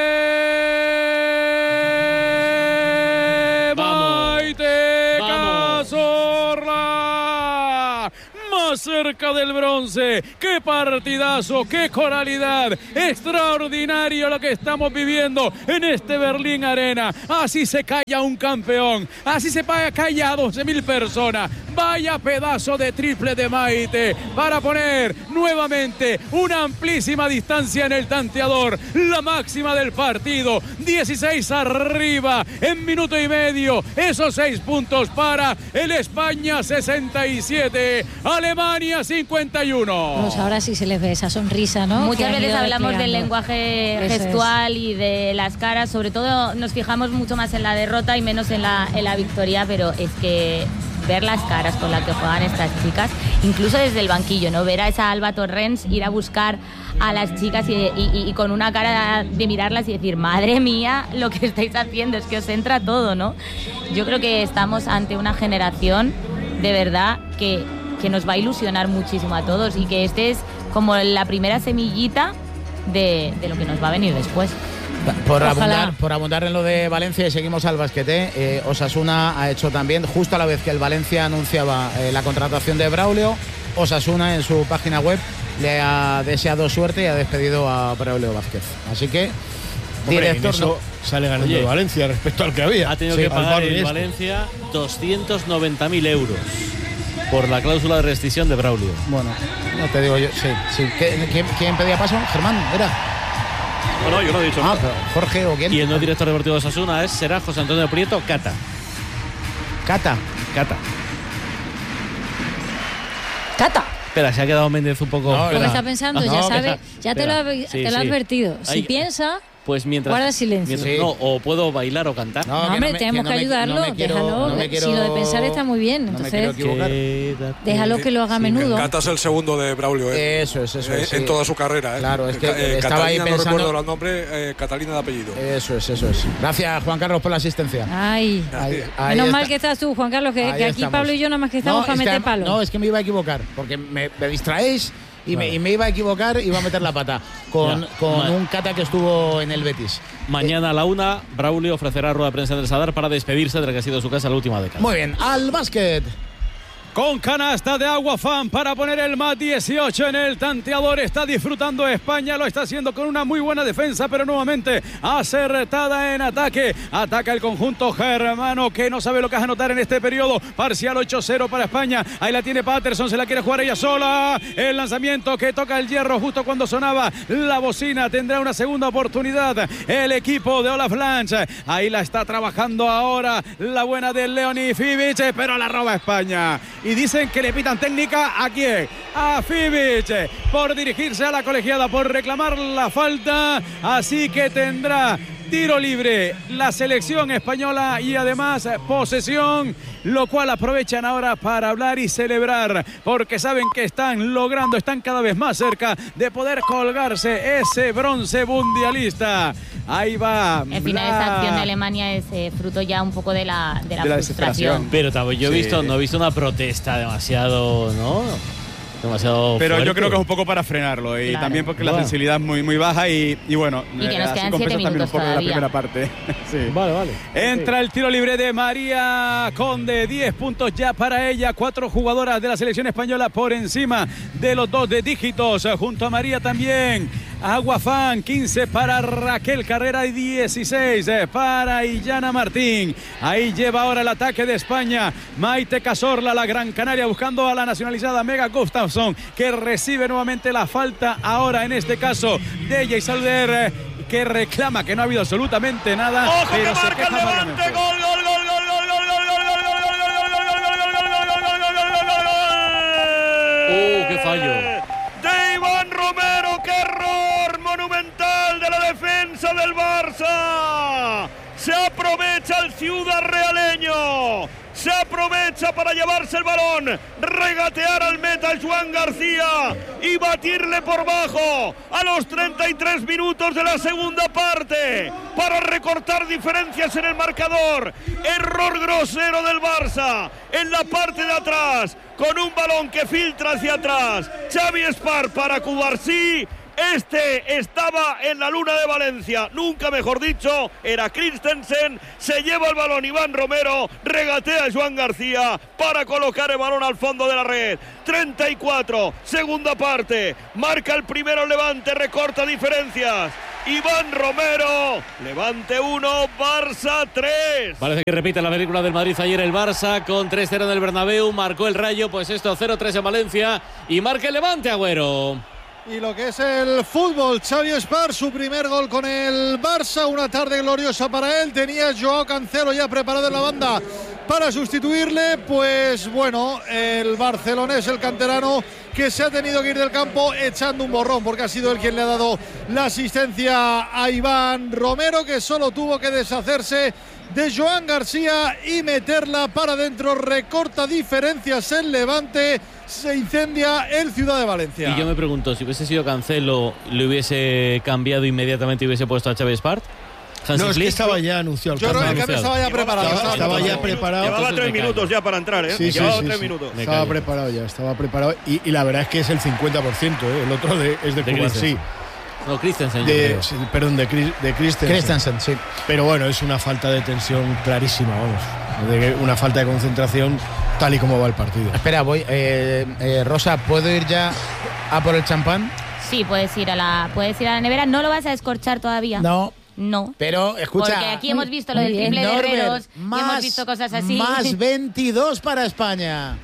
Vamos, Maite vamos. Cazorla, más cerca del bronce. Qué partidazo, qué coralidad, extraordinario lo que estamos viviendo en este Berlín Arena. Así se calla un campeón, así se calla a doce mil personas. Vaya pedazo de triple de Maite para poner nuevamente una amplísima distancia en el tanteador, la máxima del partido. dieciséis arriba en minuto y medio. Esos seis puntos para el España sesenta y siete, Alemania cincuenta y uno. Pues ahora sí se les ve esa sonrisa, ¿no? Muchas Que han veces ido hablamos del desplegando. lenguaje Eso gestual es. Y de las caras, sobre todo nos fijamos mucho más en la derrota y menos en la, en la victoria, pero es que ver las caras con las que juegan estas chicas, incluso desde el banquillo, ¿no? Ver a esa Alba Torrens ir a buscar a las chicas y, y, y con una cara de mirarlas y decir, madre mía, lo que estáis haciendo, es que os entra todo, ¿no? Yo creo que estamos ante una generación de verdad que, que nos va a ilusionar muchísimo a todos y que este es como la primera semillita de, de lo que nos va a venir después. Por Ojalá. abundar, por abundar en lo de Valencia y seguimos al basquete, eh, Osasuna ha hecho también, justo a la vez que el Valencia anunciaba eh, la contratación de Braulio, Osasuna en su página web le ha deseado suerte y ha despedido a Braulio Vázquez. Así que, Hombre, director, en eso no, sale ganando Oye, el Valencia respecto al que había. Ha tenido Sí, que al pagar Barrio el este. Valencia doscientos noventa mil euros por la cláusula de rescisión de Braulio. bueno, no te digo yo, sí, sí. ¿Qué- ¿Quién, quién pedía paso? Germán, ¿era? No, no, yo no he dicho Ah, nada. pero Jorge o quién. Y el nuevo director deportivo de Osasuna es, será José Antonio Prieto Cata. Cata. Cata. Cata. Espera, se ha quedado Méndez un poco. No, Lo que Espera. está pensando, No, ya que sabe, está- ya te lo ha, espera. Sí, te lo ha sí. advertido. Si Ay, piensa, Pues mientras. guarda silencio. mientras- Sí. No, o puedo bailar o cantar. No, que hombre, me- tenemos no que me- ayudarlo, no me quiero- déjalo. no me quiero- Si lo de pensar está muy bien, no me entonces quiero equivocar. Quédate. déjalo que lo haga a menudo. Cata es el segundo de Braulio, ¿eh? Eso es, eso Eh, es. sí. En toda su carrera, ¿eh? Claro, es que Eh, estaba ahí Catalina, pensando- no recuerdo el nombre, eh, Catalina de apellido. Eso es, eso es. Gracias, Juan Carlos, por la asistencia. Ay, Ahí- ahí menos está. mal que estás tú, Juan Carlos, que, Ahí que aquí estamos. Pablo y yo nada más que estamos No, para es que meter además- palo. No, es que me iba a equivocar, porque me, me distraéis y, me, y me iba a equivocar y iba a meter la pata con, Ya. con Vale. un Cata que estuvo en el Betis. Mañana a la una, Braulio ofrecerá rueda de prensa en el Sadar para despedirse de la que ha sido su casa la última década. Muy bien, al básquet. Con canasta de Agua Fan para poner el más dieciocho en el tanteador. Está disfrutando España, lo está haciendo con una muy buena defensa, pero nuevamente acertada en ataque. Ataca el conjunto germano que no sabe lo que es anotar en este periodo. Parcial ocho cero para España. Ahí la tiene Patterson, se la quiere jugar ella sola. El lanzamiento que toca el hierro justo cuando sonaba la bocina. Tendrá una segunda oportunidad el equipo de Olaf Lange. Ahí la está trabajando ahora la buena de Leonie Fibic, pero la roba España. Y dicen que le pitan técnica, ¿a quién? A Fibic, por dirigirse a la colegiada, por reclamar la falta. Así que tendrá tiro libre la selección española y además posesión, lo cual aprovechan ahora para hablar y celebrar, porque saben que están logrando, están cada vez más cerca de poder colgarse ese bronce mundialista. Ahí va. Al final la- esta acción de Alemania es eh, fruto ya un poco de la, de la, De la frustración. desesperación. Pero tampoco- yo he Sí. visto, no he visto una protesta demasiado, ¿no? Demasiado Pero fuerte. yo creo que es un poco para frenarlo y Claro. también porque la Bueno. sensibilidad es muy, muy baja y, y bueno, Y que nos así quedan compensa siete también un minutos poco de la todavía. primera parte. Sí. Vale, vale. Entra el tiro libre de María Conde, diez puntos ya para ella, cuatro jugadoras de la selección española por encima de los dos de dígitos, junto a María también. Aguafán, quince para Raquel Carrera y dieciséis para Illana Martín. Ahí lleva ahora el ataque de España. Maite Cazorla, la Gran Canaria, buscando a la nacionalizada Mega Gustafsson, que recibe nuevamente la falta ahora en este caso de Jay Salder, que reclama que no ha habido absolutamente nada. ¡Ojo pero que se marca queja el Levante! amargamente. ¡Gol, gol, gol, gol, gol, gol, gol, gol, gol, gol, gol, gol, gol, gol, ¡Oh, qué fallo! de Iván Romero! ¡Qué error monumental de la defensa del Barça! Se aprovecha el ciudad realeño se aprovecha para llevarse el balón, regatear al meta Joan García y batirle por bajo a los treinta y tres minutos de la segunda parte para recortar diferencias en el marcador. Error grosero del Barça en la parte de atrás, con un balón que filtra hacia atrás. Xavi Espar para Cubarsí. Este estaba en la luna de Valencia, nunca mejor dicho, era Christensen, se lleva el balón Iván Romero, regatea a Joan García para colocar el balón al fondo de la red. treinta y cuatro, segunda parte, marca el primero Levante, recorta diferencias. Iván Romero, Levante uno, Barça tres. Parece que repite la película del Madrid ayer el Barça con tres cero en el Bernabéu, marcó el Rayo, pues esto cero tres en Valencia y marca el Levante, Agüero. Y lo que es el fútbol, Xavi Espar, su primer gol con el Barça, una tarde gloriosa para él, tenía Joao Cancelo ya preparado en la banda para sustituirle, pues bueno, el barcelonés, el canterano, que se ha tenido que ir del campo echando un borrón, porque ha sido él quien le ha dado la asistencia a Iván Romero, que solo tuvo que deshacerse de Joan García y meterla para adentro, recorta diferencias el Levante, se incendia el Ciudad de Valencia. Y yo me pregunto, si hubiese sido Cancelo, ¿le hubiese cambiado inmediatamente y hubiese puesto a Xavi Espart? No, es que estaba ya anunciado. Yo creo que el cambio estaba ya preparado. Estaba, estaba ya preparado. Llevaba tres minutos ya para entrar, ¿eh? Sí, sí, Llevaba sí, tres sí. minutos. Estaba preparado ya, estaba preparado. Y, y la verdad es que es el cincuenta por ciento, ¿eh? El otro de, es de, De Cubarsí. No, Christensen. De, sí, perdón, de, de Christensen. Christensen, sí. Pero bueno, es una falta de tensión clarísima, vamos. De una falta de concentración tal y como va el partido. Espera, voy. Eh, eh, Rosa, ¿puedo ir ya a por el champán? Sí, puedes ir a la, puedes ir a la nevera. ¿No lo vas a descorchar todavía? No. No. Pero, escucha. Porque aquí hemos visto lo del Muy bien, triple de Norbert, Herreros más, y hemos visto cosas así. Más veintidós para España.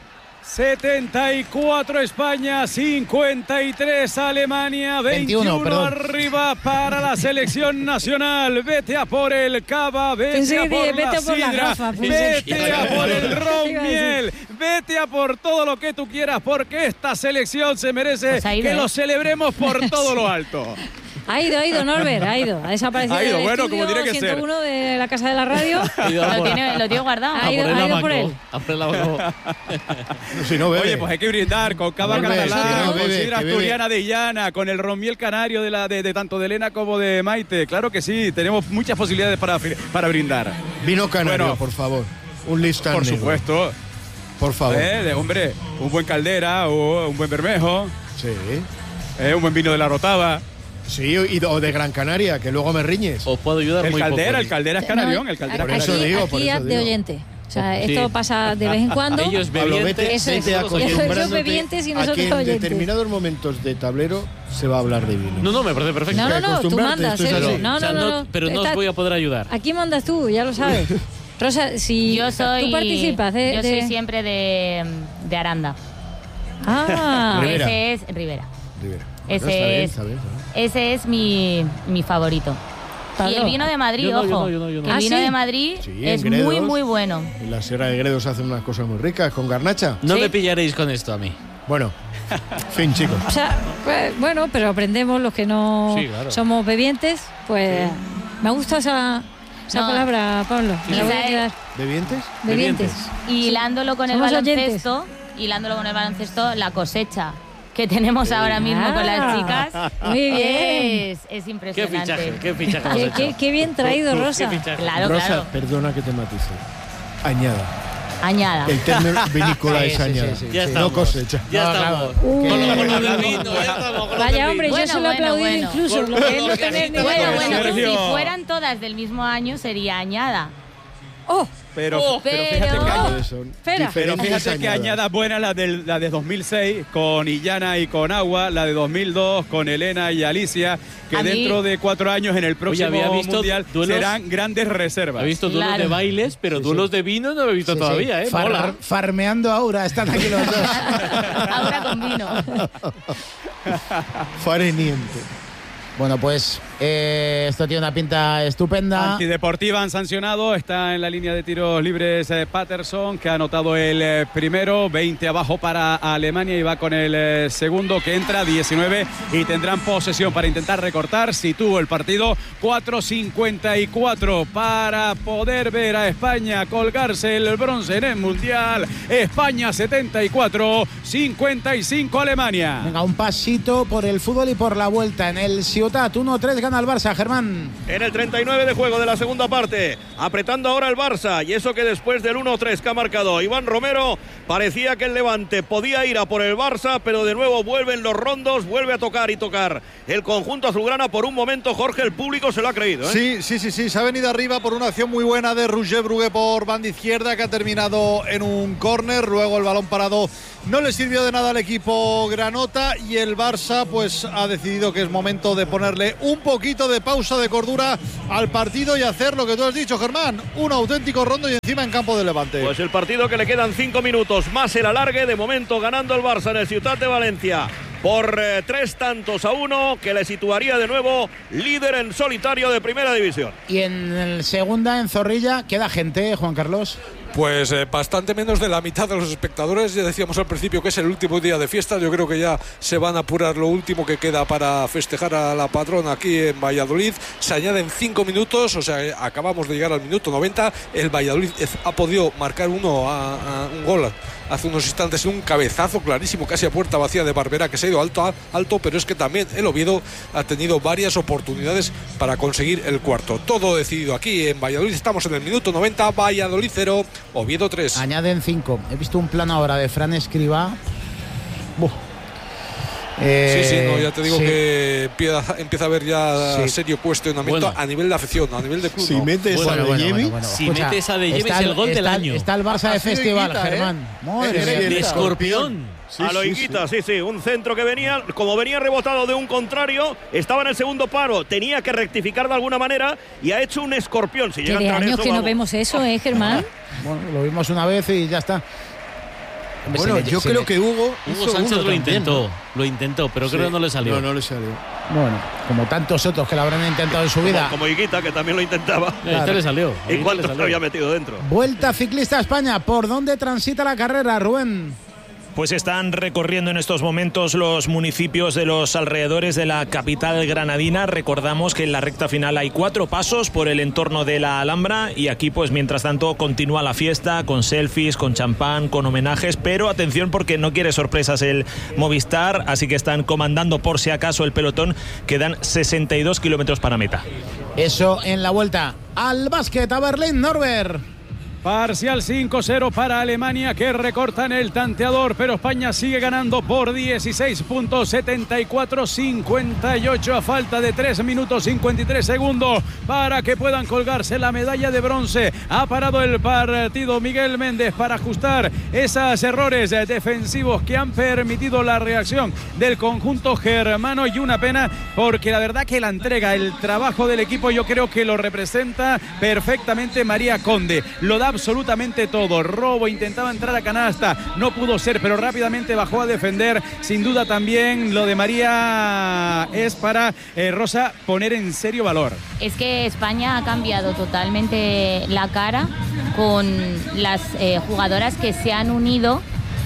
setenta y cuatro España, cincuenta y tres Alemania, veintiuno, veintiuno arriba para la selección nacional. Vete a por el cava, vete Pensé a que por vete la a por la sidra, Rafa, pensé vete que- a por el Te ron iba a miel, vete a por todo lo que tú quieras, porque esta selección se merece Pues ha ido, que ¿eh? lo celebremos por todo lo alto. Ha ido, ha ido, Norbert, ha ido. Ha desaparecido Ha ido, del bueno, estudio como tiene que ser. ciento uno de la casa de la radio. Lo tiene, lo tiene guardado. Ha ido, ha ido por él. Si no bebe. Oye, pues hay que brindar con cava No bebe, catalán, que no con bebe, sidra que bebe. asturiana de Illana, con el romiel canario de, la, de, de tanto de Elena como de Maite. Claro que sí, tenemos muchas posibilidades para, para brindar. Vino canario, Bueno, por favor. Un listán Por negro. supuesto. Por favor. Eh, de, hombre, un buen caldera o un buen bermejo. Sí. Eh, un buen vino de la Rotava. Sí, y de, o de Gran Canaria, que luego me riñes. Os puedo ayudar El muy caldera, poco. el caldera es canarión, No, el caldera Por aquí, eso digo, aquí por eso haz de digo. oyente. O sea, Sí. esto pasa de vez en cuando. Ellos Pablo, vete, bebientes. Eso es. vete Ellos acostumbrándote bebientes y a nosotros que en oyentes. determinados momentos de tablero se va a hablar de vino. No, no, me parece perfecto. No, no, no, tú acostumbrarte, mandas, esto es ¿eh? así. No, O sea, no, no, no. pero no os Está- voy a poder ayudar. Aquí mandas tú, ya lo sabes. Rosa, si Yo soy. tú participas de, Yo de- soy siempre de, de Aranda. Ah, Rivera. Ese es Rivera. Rivera. Ese Bueno, está bien, es- está bien, está bien. Ese es mi, mi favorito. Pablo. Y el vino de Madrid, Yo no, yo ojo. no, yo no, yo no. El ¿Ah, vino sí? de Madrid Sí, es en Gredos. muy, muy bueno. En la Sierra de Gredos hacen unas cosas muy ricas con garnacha. No Sí. me pillaréis con esto a mí. Bueno, fin, chicos. o sea, pues, bueno, pero aprendemos los que no Sí, claro. somos bebientes, pues me gusta esa, esa No. palabra, Pablo. Me la voy a Esa es- quedar. ¿Bebientes? Bebientes. Y hilándolo con el Somos baloncesto, hilándolo con el baloncesto, la cosecha que tenemos ahora mismo con las Ah, chicas muy bien. es, es Qué impresionante. fichaje, qué fichaje. hemos Qué, hecho. qué- qué bien traído, Rosa. Qué fichaje. Claro, Rosa, claro. perdona que te matice. Añada. Añada. El término vinícola Sí, es sí, añada. sí, sí, Ya sí. estamos. No cosecha. Ya No, estamos. claro. Uh. Con lo, con lo del vino, ya estamos. con lo del Vaya, vino. hombre, yo Bueno, se lo he bueno, aplaudido bueno. incluso. Con Lo que es lo no que tener has ni dicho. Bueno, idea. bueno, Sergio. si fueran todas del mismo año sería añada. Oh, Pero, Oh, pero fíjate que pero- Entonces son Espera. Pero diferentes fíjate que añadas. añada buena la, del, la de dos mil seis con Illana y con Agua, la de dos mil dos con Elena y Alicia, que A mí- dentro de cuatro años en el próximo había visto Mundial duelos- serán grandes reservas. He visto duelos Claro. de bailes, pero duelos de vino no lo he visto Sí, sí. todavía, ¿eh? Far- Mola. farmeando ahora, están aquí los dos. Ahora con vino. Fareniente. Bueno, pues Eh, esto tiene una pinta estupenda. Antideportiva han sancionado. Está en la línea de tiros libres eh, Patterson, que ha anotado el eh, primero. veinte abajo para Alemania y va con el eh, segundo, que entra diecinueve, y tendrán posesión para intentar recortar. Si tuvo el partido cuatro cincuenta y cuatro para poder ver a España colgarse el bronce en el Mundial. España setenta y cuatro, cincuenta y cinco Alemania. Venga, un pasito por el fútbol y por la vuelta. En el Ciutat uno tres gana el Barça, Germán. En el treinta y nueve de juego de la segunda parte, apretando ahora el Barça, y eso que después del uno tres que ha marcado Iván Romero, parecía que el Levante podía ir a por el Barça, pero de nuevo vuelven los rondos, vuelve a tocar y tocar el conjunto azulgrana. Por un momento, Jorge, el público se lo ha creído, ¿eh? Sí, sí, sí, sí, se ha venido arriba por una acción muy buena de Roger Brugué por banda izquierda, que ha terminado en un córner. Luego el balón parado no le sirvió de nada al equipo granota, y el Barça pues ha decidido que es momento de ponerle un poquito de pausa, de cordura al partido y hacer lo que tú has dicho, Germán, un auténtico rondo y encima en campo de Levante. Pues el partido que le quedan cinco minutos más el alargue, de momento ganando el Barça en el Ciutat de Valencia por eh, tres tantos a uno, que le situaría de nuevo líder en solitario de primera división. Y en el segunda, en Zorrilla, queda gente, Juan Carlos. Pues eh, bastante menos de la mitad de los espectadores. Ya decíamos al principio que es el último día de fiesta. Yo creo que ya se van a apurar lo último que queda para festejar a la patrona aquí en Valladolid. Se añaden cinco minutos, o sea, eh, acabamos de llegar al minuto noventa. El Valladolid ha podido marcar uno a, a un gol hace unos instantes, un cabezazo clarísimo, casi a puerta vacía de Barberá, que se ha ido alto, alto, pero es que también el Oviedo ha tenido varias oportunidades para conseguir el cuarto. Todo decidido aquí en Valladolid. Estamos en el minuto noventa, Valladolid cero, Oviedo tres. Añaden cinco. He visto un plano ahora de Fran Escribá. Buf. Eh, sí, sí, no, ya te digo sí. que empieza, empieza a haber ya sí. serio cuestionamiento bueno. a nivel de afición, a nivel de club. Si no. metes bueno, a De bueno, Jemi, bueno, bueno. si Escucha, metes a De Jemi es el gol del año. Está el Barça de festival, Higuita, Germán. ¿eh? Madre mía. De escorpión. Sí, a lo Higuita, sí, sí, sí, un centro que venía, como venía rebotado de un contrario, estaba en el segundo paro, tenía que rectificar de alguna manera y ha hecho un escorpión. Si ¿Qué de años eso, que vamos. no vemos eso, eh, Germán? Bueno, lo vimos una vez y ya está. Bueno, le, yo creo le... que Hugo Hugo Sánchez lo intentó, ¿no? lo intentó, pero sí. creo que no le salió. No, no le salió. Bueno, como tantos otros que lo habrán intentado en su vida. Como, como Higuita, que también lo intentaba. Claro. Este le salió. ¿Y cuánto se había metido dentro? Vuelta ciclista a España. ¿Por dónde transita la carrera, Rubén? Pues están recorriendo en estos momentos los municipios de los alrededores de la capital granadina. Recordamos que en la recta final hay cuatro pasos por el entorno de la Alhambra, y aquí pues mientras tanto continúa la fiesta con selfies, con champán, con homenajes, pero atención porque no quiere sorpresas el Movistar, así que están comandando por si acaso el pelotón. Quedan sesenta y dos kilómetros para meta. Eso en la vuelta al básquet, a Berlín, Norbert. Parcial cinco cero para Alemania, que recorta en el tanteador, pero España sigue ganando por dieciséis puntos, setenta y cuatro cincuenta y ocho, a falta de tres minutos cincuenta y tres segundos para que puedan colgarse la medalla de bronce. Ha parado el partido Miguel Méndez para ajustar esos errores defensivos que han permitido la reacción del conjunto germano, y una pena porque la verdad que la entrega, el trabajo del equipo, yo creo que lo representa perfectamente María Conde. Lo da absolutamente todo. Robo, intentaba entrar a canasta, no pudo ser, pero rápidamente bajó a defender. Sin duda también lo de María es para eh, Rosa poner en serio valor. Es que España ha cambiado totalmente la cara con las eh, jugadoras que se han unido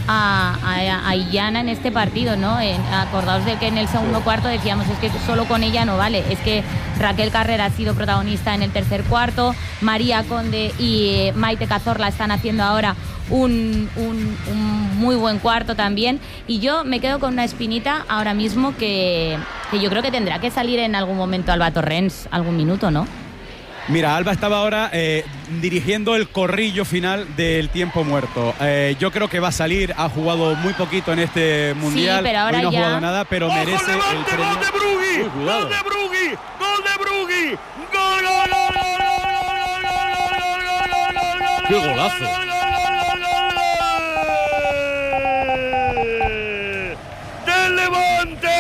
a, a, a Illana en este partido, ¿no? En, acordaos de que en el segundo cuarto decíamos, es que solo con ella no vale. Es que Raquel Carrera ha sido protagonista en el tercer cuarto, María Conde y Maite Cazorla están haciendo ahora un, un, un muy buen cuarto también, y yo me quedo con una espinita ahora mismo que, que yo creo que tendrá que salir en algún momento Alba Torrens, algún minuto, ¿no? Mira, Alba estaba ahora eh, dirigiendo el corrillo final del tiempo muerto. Eh, yo creo que va a salir, ha jugado muy poquito en este mundial. Sí, pero ahora Hoy no ya... ha jugado nada, pero ¡Ojo, merece Levante, el premio. ¡Gol de Brugui! Uy, cuidado. ¡Gol de Brugui! ¡Gol de Brugui! ¡Gol, gol, gol, gol, gol, gol, gol, gol, gol, gol, gol, gol, gol! ¡Qué golazo! ¡Del Levante!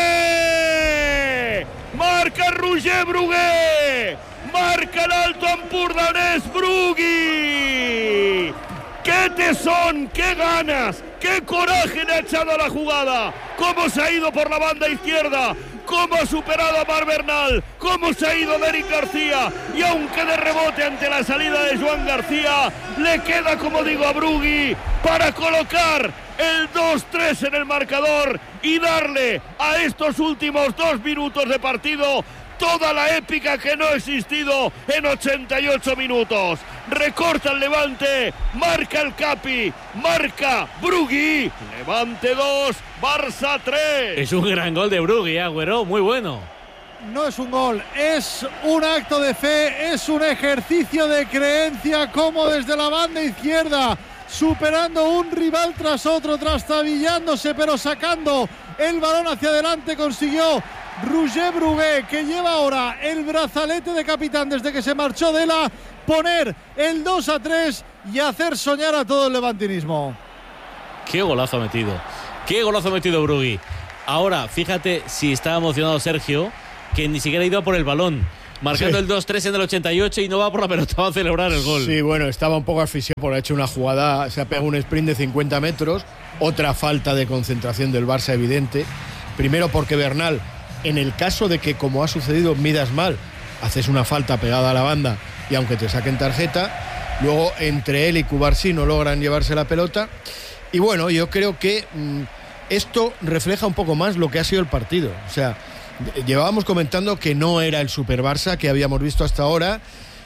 ¡Marca Roger Brugué! ¡Marca el alto ampurdanés Brugui! ¡Qué tesón! ¡Qué ganas! ¡Qué coraje le ha echado a la jugada! ¡Cómo se ha ido por la banda izquierda! cómo ha superado a Mar Bernal, cómo se ha ido de Eric García, y aunque de rebote ante la salida de Joan García, le queda, como digo, a Brugui para colocar el dos tres en el marcador y darle a estos últimos dos minutos de partido toda la épica que no ha existido en ochenta y ocho minutos. Recorta el Levante, marca el Capi, marca Brugui, Levante dos, Barça tres. Es un gran gol de Brugui, Agüero, muy bueno. No es un gol, es un acto de fe, es un ejercicio de creencia, como desde la banda izquierda, superando un rival tras otro, trastabillándose, pero sacando el balón hacia adelante, consiguió Roger Brugué, que lleva ahora el brazalete de capitán desde que se marchó de la, poner el dos a tres y hacer soñar a todo el levantinismo. Qué golazo ha metido, qué golazo ha metido Brugui. Ahora, fíjate si está emocionado Sergio, que ni siquiera ha ido por el balón, marcando sí. el dos tres en el ochenta y ocho y no va por la pelota, va a celebrar el gol. Sí, bueno, estaba un poco asfixiado porque ha hecho una jugada, se ha pegado un sprint de cincuenta metros, otra falta de concentración del Barça evidente. Primero porque Bernal, en el caso de que, como ha sucedido, midas mal, haces una falta pegada a la banda y aunque te saquen tarjeta, luego entre él y Cubarsí no logran llevarse la pelota. Y bueno, yo creo que mmm, esto refleja un poco más lo que ha sido el partido. O sea, llevábamos comentando que no era el Super Barça que habíamos visto hasta ahora,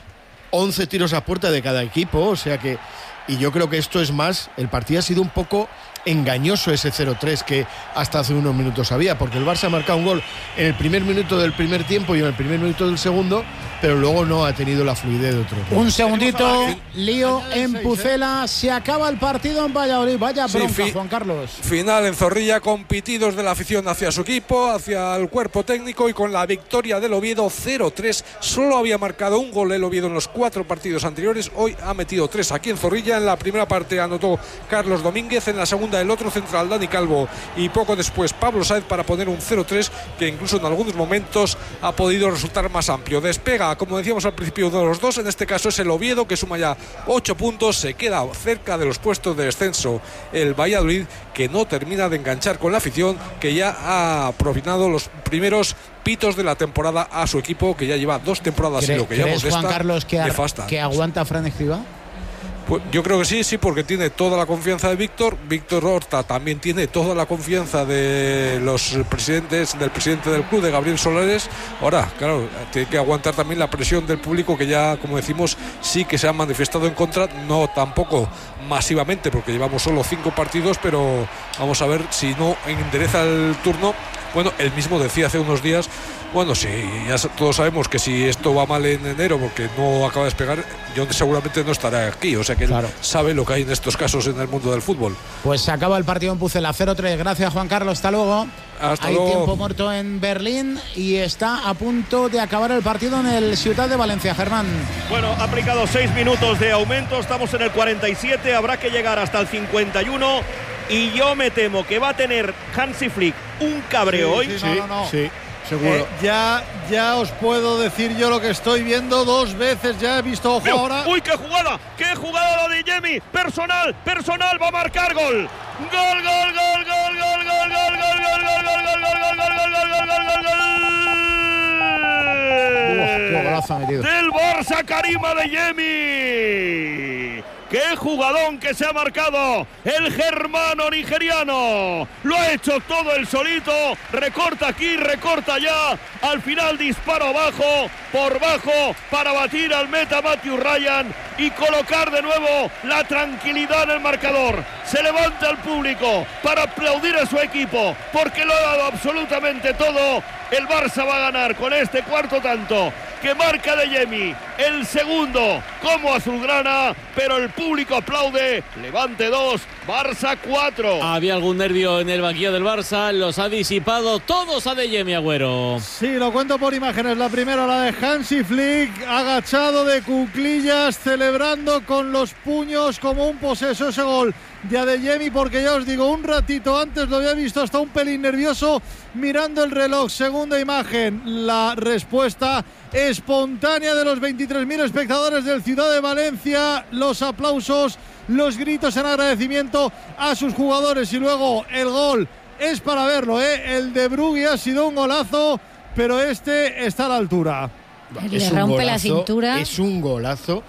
once tiros a puerta de cada equipo, o sea que, y yo creo que esto es más, el partido ha sido un poco engañoso ese cero tres que hasta hace unos minutos había, porque el Barça ha marcado un gol en el primer minuto del primer tiempo y en el primer minuto del segundo, pero luego no ha tenido la fluidez de otro. Un segundito, lío en Pucela, se acaba el partido en Valladolid, vaya bronca, sí, fi- Juan Carlos. Final en Zorrilla, con pitidos de la afición hacia su equipo, hacia el cuerpo técnico, y con la victoria del Oviedo cero tres. Solo había marcado un gol el Oviedo en los cuatro partidos anteriores, hoy ha metido tres aquí en Zorrilla. En la primera parte anotó Carlos Domínguez, en la segunda el otro central Dani Calvo y poco después Pablo Sáez para poner un cero tres que incluso en algunos momentos ha podido resultar más amplio. Despega, como decíamos al principio, de los dos, en este caso es el Oviedo, que suma ya ocho puntos, se queda cerca de los puestos de descenso el Valladolid, que no termina de enganchar con la afición, que ya ha propinado los primeros pitos de la temporada a su equipo, que ya lleva dos temporadas y lo que llevamos de Juan esta Carlos que, nefasta. que aguanta Fran Escribá? Pues yo creo que sí, sí, porque tiene toda la confianza de Víctor. Víctor Horta también tiene toda la confianza de los presidentes, del presidente del club, de Gabriel Solares. Ahora, claro, tiene que aguantar también la presión del público, que ya, como decimos, sí que se ha manifestado en contra, no tampoco masivamente, porque llevamos solo cinco partidos, pero vamos a ver si no endereza el turno. Bueno, él mismo decía hace unos días, bueno, sí, ya todos sabemos que si esto va mal en enero porque no acaba de despegar, yo seguramente no estaré aquí, o sea que claro, él sabe lo que hay en estos casos en el mundo del fútbol. Pues se acaba el partido en Pucela, cero tres, gracias Juan Carlos, hasta luego. Hasta hay luego. Tiempo muerto en Berlín y está a punto de acabar el partido en el Ciudad de Valencia, Germán. Bueno, ha aplicado seis minutos de aumento, estamos en el cuarenta y siete, habrá que llegar hasta el cincuenta y uno. Y yo me temo que va a tener Hansi Flick un cabreo sí, hoy. Sí, no, no, no. sí, seguro. Eh, ya, ya os puedo decir yo lo que estoy viendo dos veces. Ya he visto, ojo, Pero, ahora. ¡Uy, qué jugada! ¡Qué jugada la de Yemi! Personal, personal, va a marcar gol. Gol, gol, gol, gol, gol, gol, gol, gol, gol, gol, gol, gol, gol, gol, gol, gol, gol, gol, gol. Qué golazo ha metido. Del Barça, Karima de Yemi. ¡Qué jugadón que se ha marcado el germano nigeriano! Lo ha hecho todo él solito, recorta aquí, recorta allá, al final disparo abajo, por bajo, para batir al meta Matthew Ryan y colocar de nuevo la tranquilidad en el marcador. Se levanta el público para aplaudir a su equipo, porque lo ha dado absolutamente todo. El Barça va a ganar con este cuarto tanto que marca de Yemi, el segundo como azulgrana, pero el público aplaude. Levante dos, Barça cuatro. Había algún nervio en el banquillo del Barça, los ha disipado todos a de Yemi, Agüero. Sí, lo cuento por imágenes. La primera, la de Hansi Flick, agachado de cuclillas, celebrando con los puños como un poseso ese gol de Adeyemi, porque ya os digo, un ratito antes lo había visto hasta un pelín nervioso mirando el reloj. Segunda imagen, la respuesta espontánea de los veintitrés mil espectadores del Ciudad de Valencia, los aplausos, los gritos en agradecimiento a sus jugadores, y luego el gol es para verlo, ¿eh? El de Brugui ha sido un golazo, pero este está a la altura. Le es rompe la cintura. Es un golazo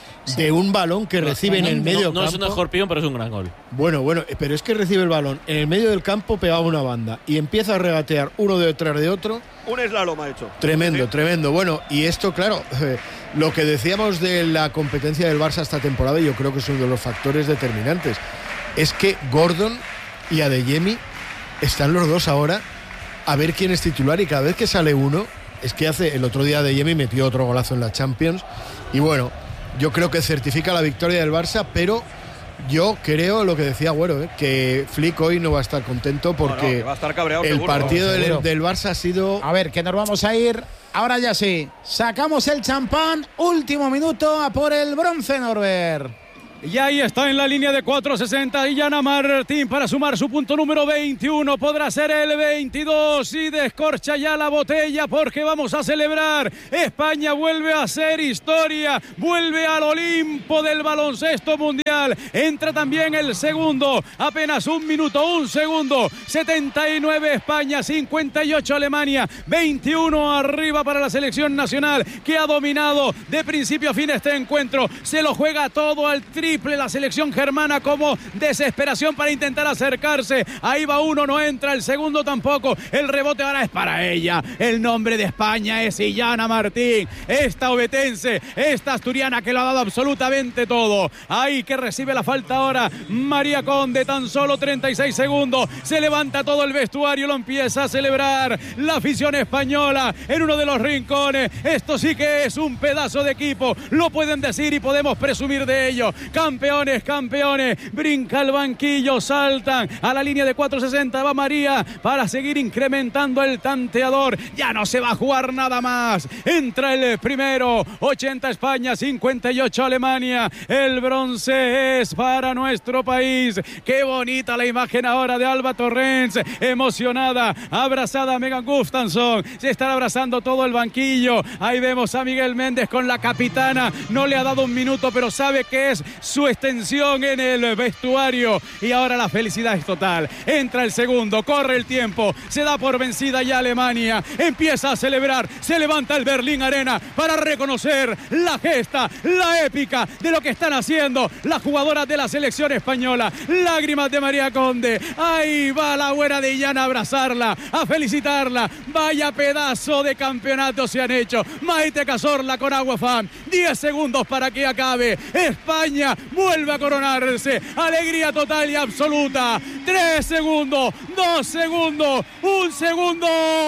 de un balón que no, recibe no, en el no, medio no, campo. No es un escorpión, pero es un gran gol. Bueno, bueno, pero es que recibe el balón en el medio del campo, pegado a una banda y empieza a regatear uno detrás de otro. Un slalom ha hecho. Tremendo, sí. tremendo. Bueno, y esto, claro, eh, lo que decíamos de la competencia del Barça esta temporada, yo creo que es uno de los factores determinantes. Es que Gordon y Adeyemi están los dos ahora a ver quién es titular, y cada vez que sale uno, es que hace el otro día Adeyemi metió otro golazo en la Champions, y bueno, yo creo que certifica la victoria del Barça, pero yo creo lo que decía Agüero, ¿eh? que Flick hoy no va a estar contento porque no, no, que va a estar cabreado, el seguro, partido no, del, del Barça ha sido... A ver, que nos vamos a ir. Ahora ya sí. Sacamos el champán. Último minuto a por el bronce, Norbert. Y ahí está en la línea de cuatro sesenta Illana Martín para sumar su punto número veintiuno. Podrá ser el veintidós y descorcha ya la botella porque vamos a celebrar. España vuelve a hacer historia, vuelve al Olimpo del baloncesto mundial. Entra también el segundo, apenas un minuto, un segundo. setenta y nueve España, cincuenta y ocho Alemania, veintiuno arriba para la selección nacional que ha dominado de principio a fin este encuentro. Se lo juega todo al triple la selección germana, como desesperación para intentar acercarse. Ahí va uno, no entra, el segundo tampoco. El rebote ahora es para ella. El nombre de España es Illana Martín, esta obetense, esta asturiana que lo ha dado absolutamente todo. Ahí que recibe la falta ahora María Conde, tan solo treinta y seis segundos. Se levanta todo el vestuario, lo empieza a celebrar la afición española en uno de los rincones. Esto sí que es un pedazo de equipo, lo pueden decir y podemos presumir de ello. Campeones, campeones, brinca el banquillo, saltan a la línea de cuatro sesenta, va María para seguir incrementando el tanteador. Ya no se va a jugar nada más. Entra el primero, ochenta España, cincuenta y ocho Alemania. El bronce es para nuestro país. Qué bonita la imagen ahora de Alba Torrens, emocionada, abrazada a Megan Gustafsson. Se está abrazando todo el banquillo. Ahí vemos a Miguel Méndez con la capitana. No le ha dado un minuto, pero sabe que es su extensión en el vestuario, y ahora la felicidad es total. Entra el segundo, corre el tiempo, se da por vencida ya Alemania, empieza a celebrar, se levanta el Berlín Arena para reconocer la gesta, la épica de lo que están haciendo las jugadoras de la selección española. Lágrimas de María Conde, ahí va la buena de Illana a abrazarla, a felicitarla. Vaya pedazo de campeonato se han hecho. Maite Cazorla con Aguafam, diez segundos para que acabe. España vuelve a coronarse, alegría total y absoluta. Tres segundos, dos segundos, un segundo.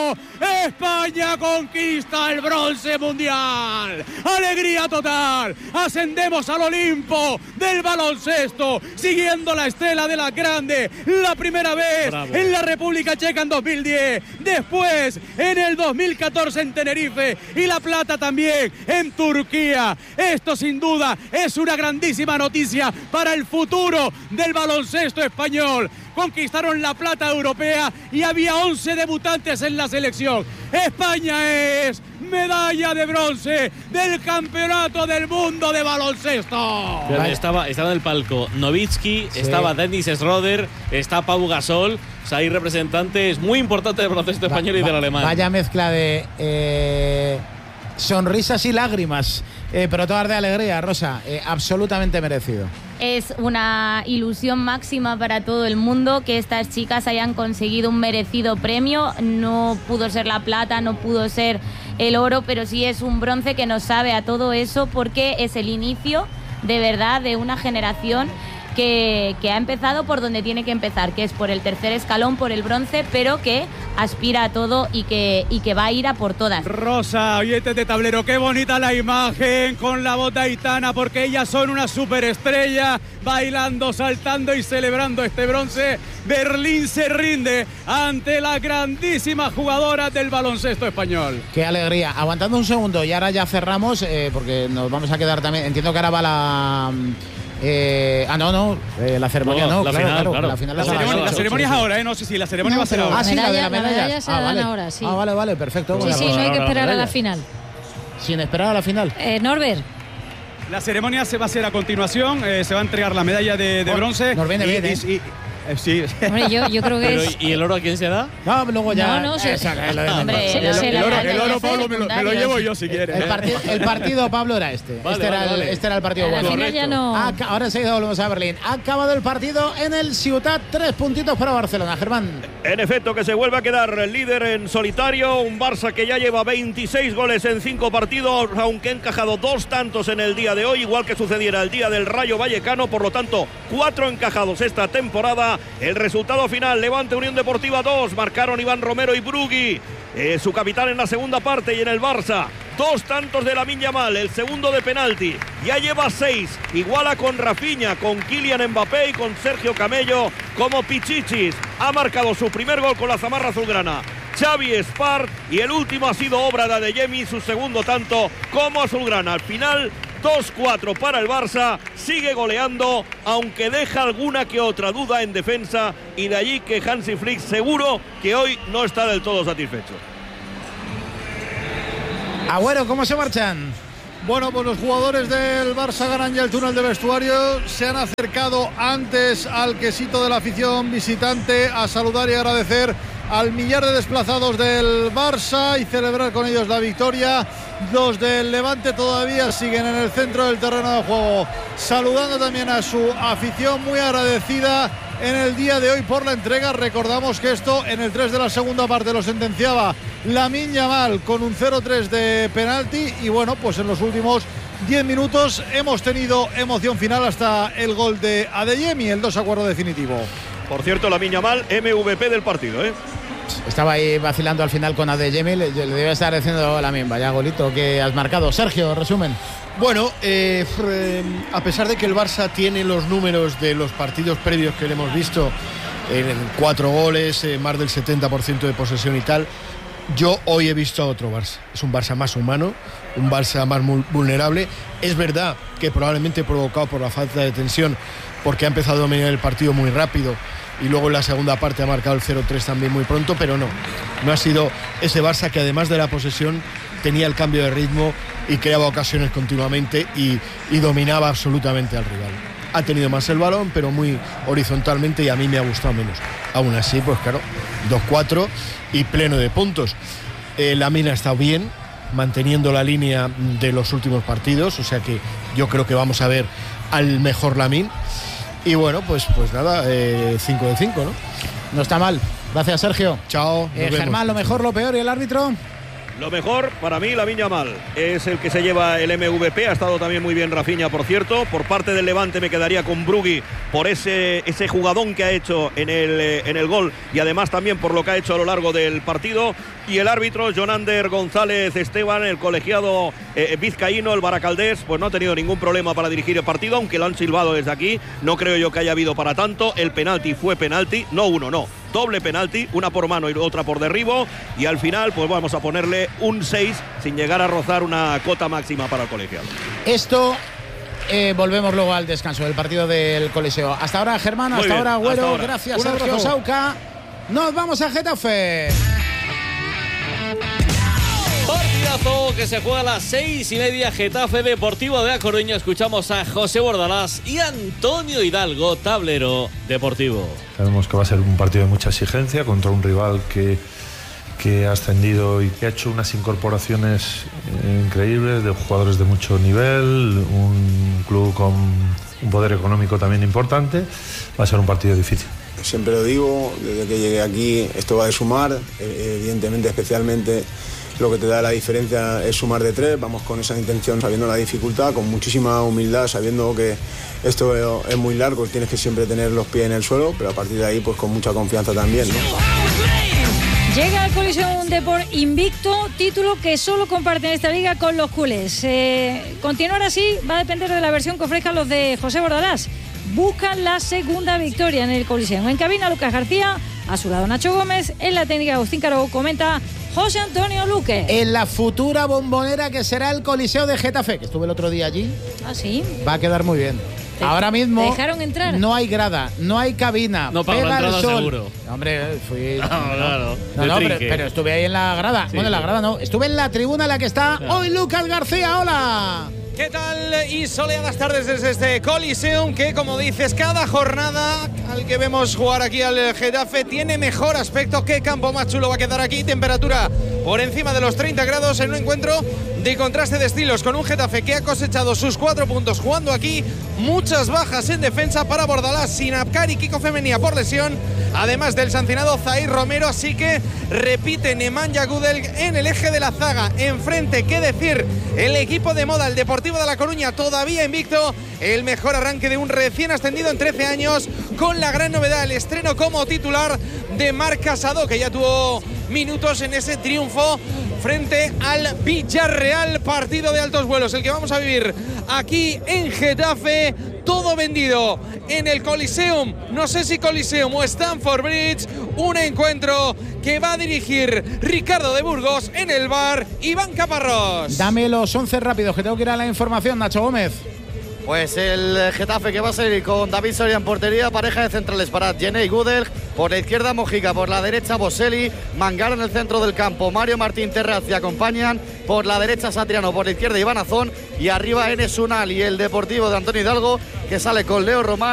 España conquista el bronce mundial. Alegría total. Ascendemos al Olimpo del baloncesto, siguiendo la estela de la grande. La primera vez Bravo. en la República Checa en dos mil diez, después en el dos mil catorce en Tenerife, y la plata también en Turquía. Esto sin duda es una grandísima noticia para el futuro del baloncesto español. Conquistaron la plata europea y había once debutantes en la selección. España es medalla de bronce del Campeonato del Mundo de Baloncesto. Estaba, estaba en el palco Nowitzki, sí. estaba Dennis Schroeder, está Pau Gasol. O sea, hay representantes muy importantes del baloncesto español va, y del alemán. Vaya mezcla de eh, sonrisas y lágrimas, eh, pero todas de alegría, Rosa. Eh, absolutamente merecido. Es una ilusión máxima para todo el mundo que estas chicas hayan conseguido un merecido premio. No pudo ser la plata, no pudo ser el oro, pero sí es un bronce que nos sabe a todo eso, porque es el inicio de verdad de una generación que, que ha empezado por donde tiene que empezar, que es por el tercer escalón, por el bronce, pero que aspira a todo y que, y que va a ir a por todas. Rosa, oyentes de tablero, qué bonita la imagen con la bota Aitana, porque ellas son una superestrella, bailando, saltando y celebrando este bronce. Berlín se rinde ante la grandísima jugadora del baloncesto español. Qué alegría. Aguantando un segundo y ahora ya cerramos, eh, porque nos vamos a quedar también. Entiendo que ahora va la... Eh, ah, no, no, eh, la ceremonia no, no la claro, final, claro, claro. La, final la, ceremonia, la ceremonia es ahora, ¿eh? No sé si la ceremonia no, va a ser ahora. Ah, sí, medalla, la de la medalla. La medalla se ah, dan vale. ahora, sí. Ah, vale, vale, perfecto. Sí, sí, no hay que esperar a la final. Sin esperar a la final. Eh, Norbert. La ceremonia se va a hacer a continuación, eh, se va a entregar la medalla de, de bronce. Nos viene y, bien, ¿eh? y, y, Eh, sí. Hombre, yo, yo creo que Pero, es... ¿y el oro a quién se da? No, luego ya. No, no, se- Esa, la- la de Hombre, menos. se- El, se el la oro, gana el ya oro, hace Pablo, me lo, me lo secundarios. llevo yo si quieres. El, ¿eh? partido, el partido, Pablo, era este. Vale, este, era vale, el, vale. este era el partido A la bueno. final ya no... Aca- Ahora enseguida volvemos a Berlín. Ha acabado el partido en el Ciutat. Tres puntitos para Barcelona. Germán. En efecto, que se vuelve a quedar líder en solitario. Un Barça que ya lleva veintiséis goles en cinco partidos, aunque ha encajado dos tantos en el día de hoy, igual que sucediera el día del Rayo Vallecano. Por lo tanto, cuatro encajados esta temporada. El resultado final: Levante Unión Deportiva dos. Marcaron Iván Romero y Brugui, eh, su capitán en la segunda parte. Y en el Barça, dos tantos de Lamine Yamal, el segundo de penalti. Ya lleva seis, iguala con Rafinha, con Kylian Mbappé y con Sergio Camello como Pichichis. Ha marcado su primer gol con la zamarra azulgrana Xavi Espart, y el último ha sido obra de Adeyemi, su segundo tanto como azulgrana. Al final, dos cuatro para el Barça, sigue goleando, aunque deja alguna que otra duda en defensa, y de allí que Hansi Flick seguro que hoy no está del todo satisfecho. Agüero, ¿cómo se marchan? Bueno, pues los jugadores del Barça ganan ya el túnel de vestuario. Se han acercado antes al quesito de la afición visitante a saludar y agradecer al millar de desplazados del Barça y celebrar con ellos la victoria. Los del Levante todavía siguen en el centro del terreno de juego, saludando también a su afición, muy agradecida en el día de hoy por la entrega. Recordamos que esto en el tres de la segunda parte lo sentenciaba Lamine Yamal con un cero tres de penalti, y bueno, pues en los últimos diez minutos hemos tenido emoción final hasta el gol de Adeyemi, el dos a cuatro definitivo. Por cierto, Lamine Yamal, M V P del partido, ¿eh? Estaba ahí vacilando al final con Adeyemi, le, le debe estar diciendo la misma, vaya golito que has marcado. Sergio, resumen. Bueno, eh, a pesar de que el Barça tiene los números de los partidos previos que le hemos visto, en cuatro goles, eh, más del setenta por ciento de posesión y tal, yo hoy he visto a otro Barça. Es un Barça más humano, un Barça más vulnerable. Es verdad que probablemente provocado por la falta de tensión, porque ha empezado a dominar el partido muy rápido y luego en la segunda parte ha marcado el cero tres también muy pronto, pero no, no ha sido ese Barça que además de la posesión tenía el cambio de ritmo y creaba ocasiones continuamente y, y dominaba absolutamente al rival. Ha tenido más el balón, pero muy horizontalmente, y a mí me ha gustado menos. Aún así, pues claro, dos cuatro y pleno de puntos. Eh, Lamine ha estado bien, manteniendo la línea de los últimos partidos, o sea que yo creo que vamos a ver al mejor Lamine. Y bueno, pues, pues nada, cinco de cinco, ¿no? No está mal. Gracias, Sergio. Chao. Eh, Germán, lo mejor, lo peor, y el árbitro. Lo mejor para mí, Lamine Yamal, es el que se lleva el M V P. Ha estado también muy bien Rafinha, por cierto. Por parte del Levante me quedaría con Brugui por ese, ese jugadón que ha hecho en el, en el gol, y además también por lo que ha hecho a lo largo del partido. Y el árbitro, Jonander González Esteban, el colegiado eh, vizcaíno, el baracaldés, pues no ha tenido ningún problema para dirigir el partido, aunque lo han silbado desde aquí. No creo yo que haya habido para tanto. El penalti fue penalti, no uno, no. Doble penalti, una por mano y otra por derribo, y al final pues vamos a ponerle un seis sin llegar a rozar una cota máxima para el colegiado. Esto, eh, volvemos luego al descanso del partido del Coliseo. Hasta ahora, Germán, hasta bien, ahora, Agüero. hasta ahora. Gracias, Un Sergio abrazo. Sauca. Nos vamos a Getafe. Partidazo que se juega a las seis y media. Getafe Deportivo de A Coruña. Escuchamos a José Bordalás y Antonio Hidalgo, tablero deportivo. Sabemos que va a ser un partido de mucha exigencia contra un rival que, que ha ascendido y que ha hecho unas incorporaciones eh, increíbles, de jugadores de mucho nivel, un club con un poder económico también importante. Va a ser un partido difícil. Siempre lo digo, desde que llegué aquí esto va de sumar, evidentemente, especialmente lo que te da la diferencia es sumar de tres. Vamos con esa intención, sabiendo la dificultad, con muchísima humildad, sabiendo que esto es muy largo, tienes que siempre tener los pies en el suelo, pero a partir de ahí pues con mucha confianza también, ¿no? Llega al Coliseo un Depor invicto, título que solo comparten esta liga con los culés. Eh, continuar así va a depender de la versión que ofrezcan los de José Bordalás. Buscan la segunda victoria en el Coliseo. En cabina, Lucas García, a su lado Nacho Gómez, en la técnica Agustín Caro, comenta José Antonio Luque. En la futura bombonera que será el Coliseo de Getafe, que estuve el otro día allí. Ah, sí. Va a quedar muy bien. ¿Te, Ahora mismo ¿te dejaron entrar? No hay grada, no hay cabina. No pago pega la entrada el sol. seguro. Hombre, fui. No, claro. No, no, pero, pero estuve ahí en la grada. Sí, bueno, en la sí. grada no. Estuve en la tribuna en la que está Claro. hoy Lucas García. Hola. ¿Qué tal? Y soleadas tardes desde este Coliseum que, como dices, cada jornada al que vemos jugar aquí al Getafe tiene mejor aspecto. ¿Qué campo más chulo va a quedar aquí? Temperatura por encima de los treinta grados en un encuentro de contraste de estilos con un Getafe que ha cosechado sus cuatro puntos jugando aquí. Muchas bajas en defensa para Bordalás, sin Abkar y Kiko Femenía por lesión, además del sancionado Zair Romero, así que repite Nemanja Gudel en el eje de la zaga. Enfrente, qué decir, el equipo de moda, el Deportivo de La Coruña, todavía invicto, el mejor arranque de un recién ascendido en trece años, con la gran novedad, el estreno como titular de Marc Casado, que ya tuvo minutos en ese triunfo frente al Villarreal, partido de altos vuelos, el que vamos a vivir aquí en Getafe, todo vendido en el Coliseum, no sé si Coliseum o Stamford Bridge, un encuentro que va a dirigir Ricardo de Burgos, en el bar Iván Caparrós. Dame los once rápidos, que tengo que ir a la información, Nacho Gómez. Pues el Getafe, que va a salir con David Soria en portería, pareja de centrales para Jenny Gudel, por la izquierda Mojica, por la derecha Boselli, Mangala en el centro del campo, Mario Martín Terraz y acompañan, por la derecha Satriano, por la izquierda Iván Azón y arriba Enes Unal, y el Deportivo de Antonio Hidalgo, que sale con Leo Román,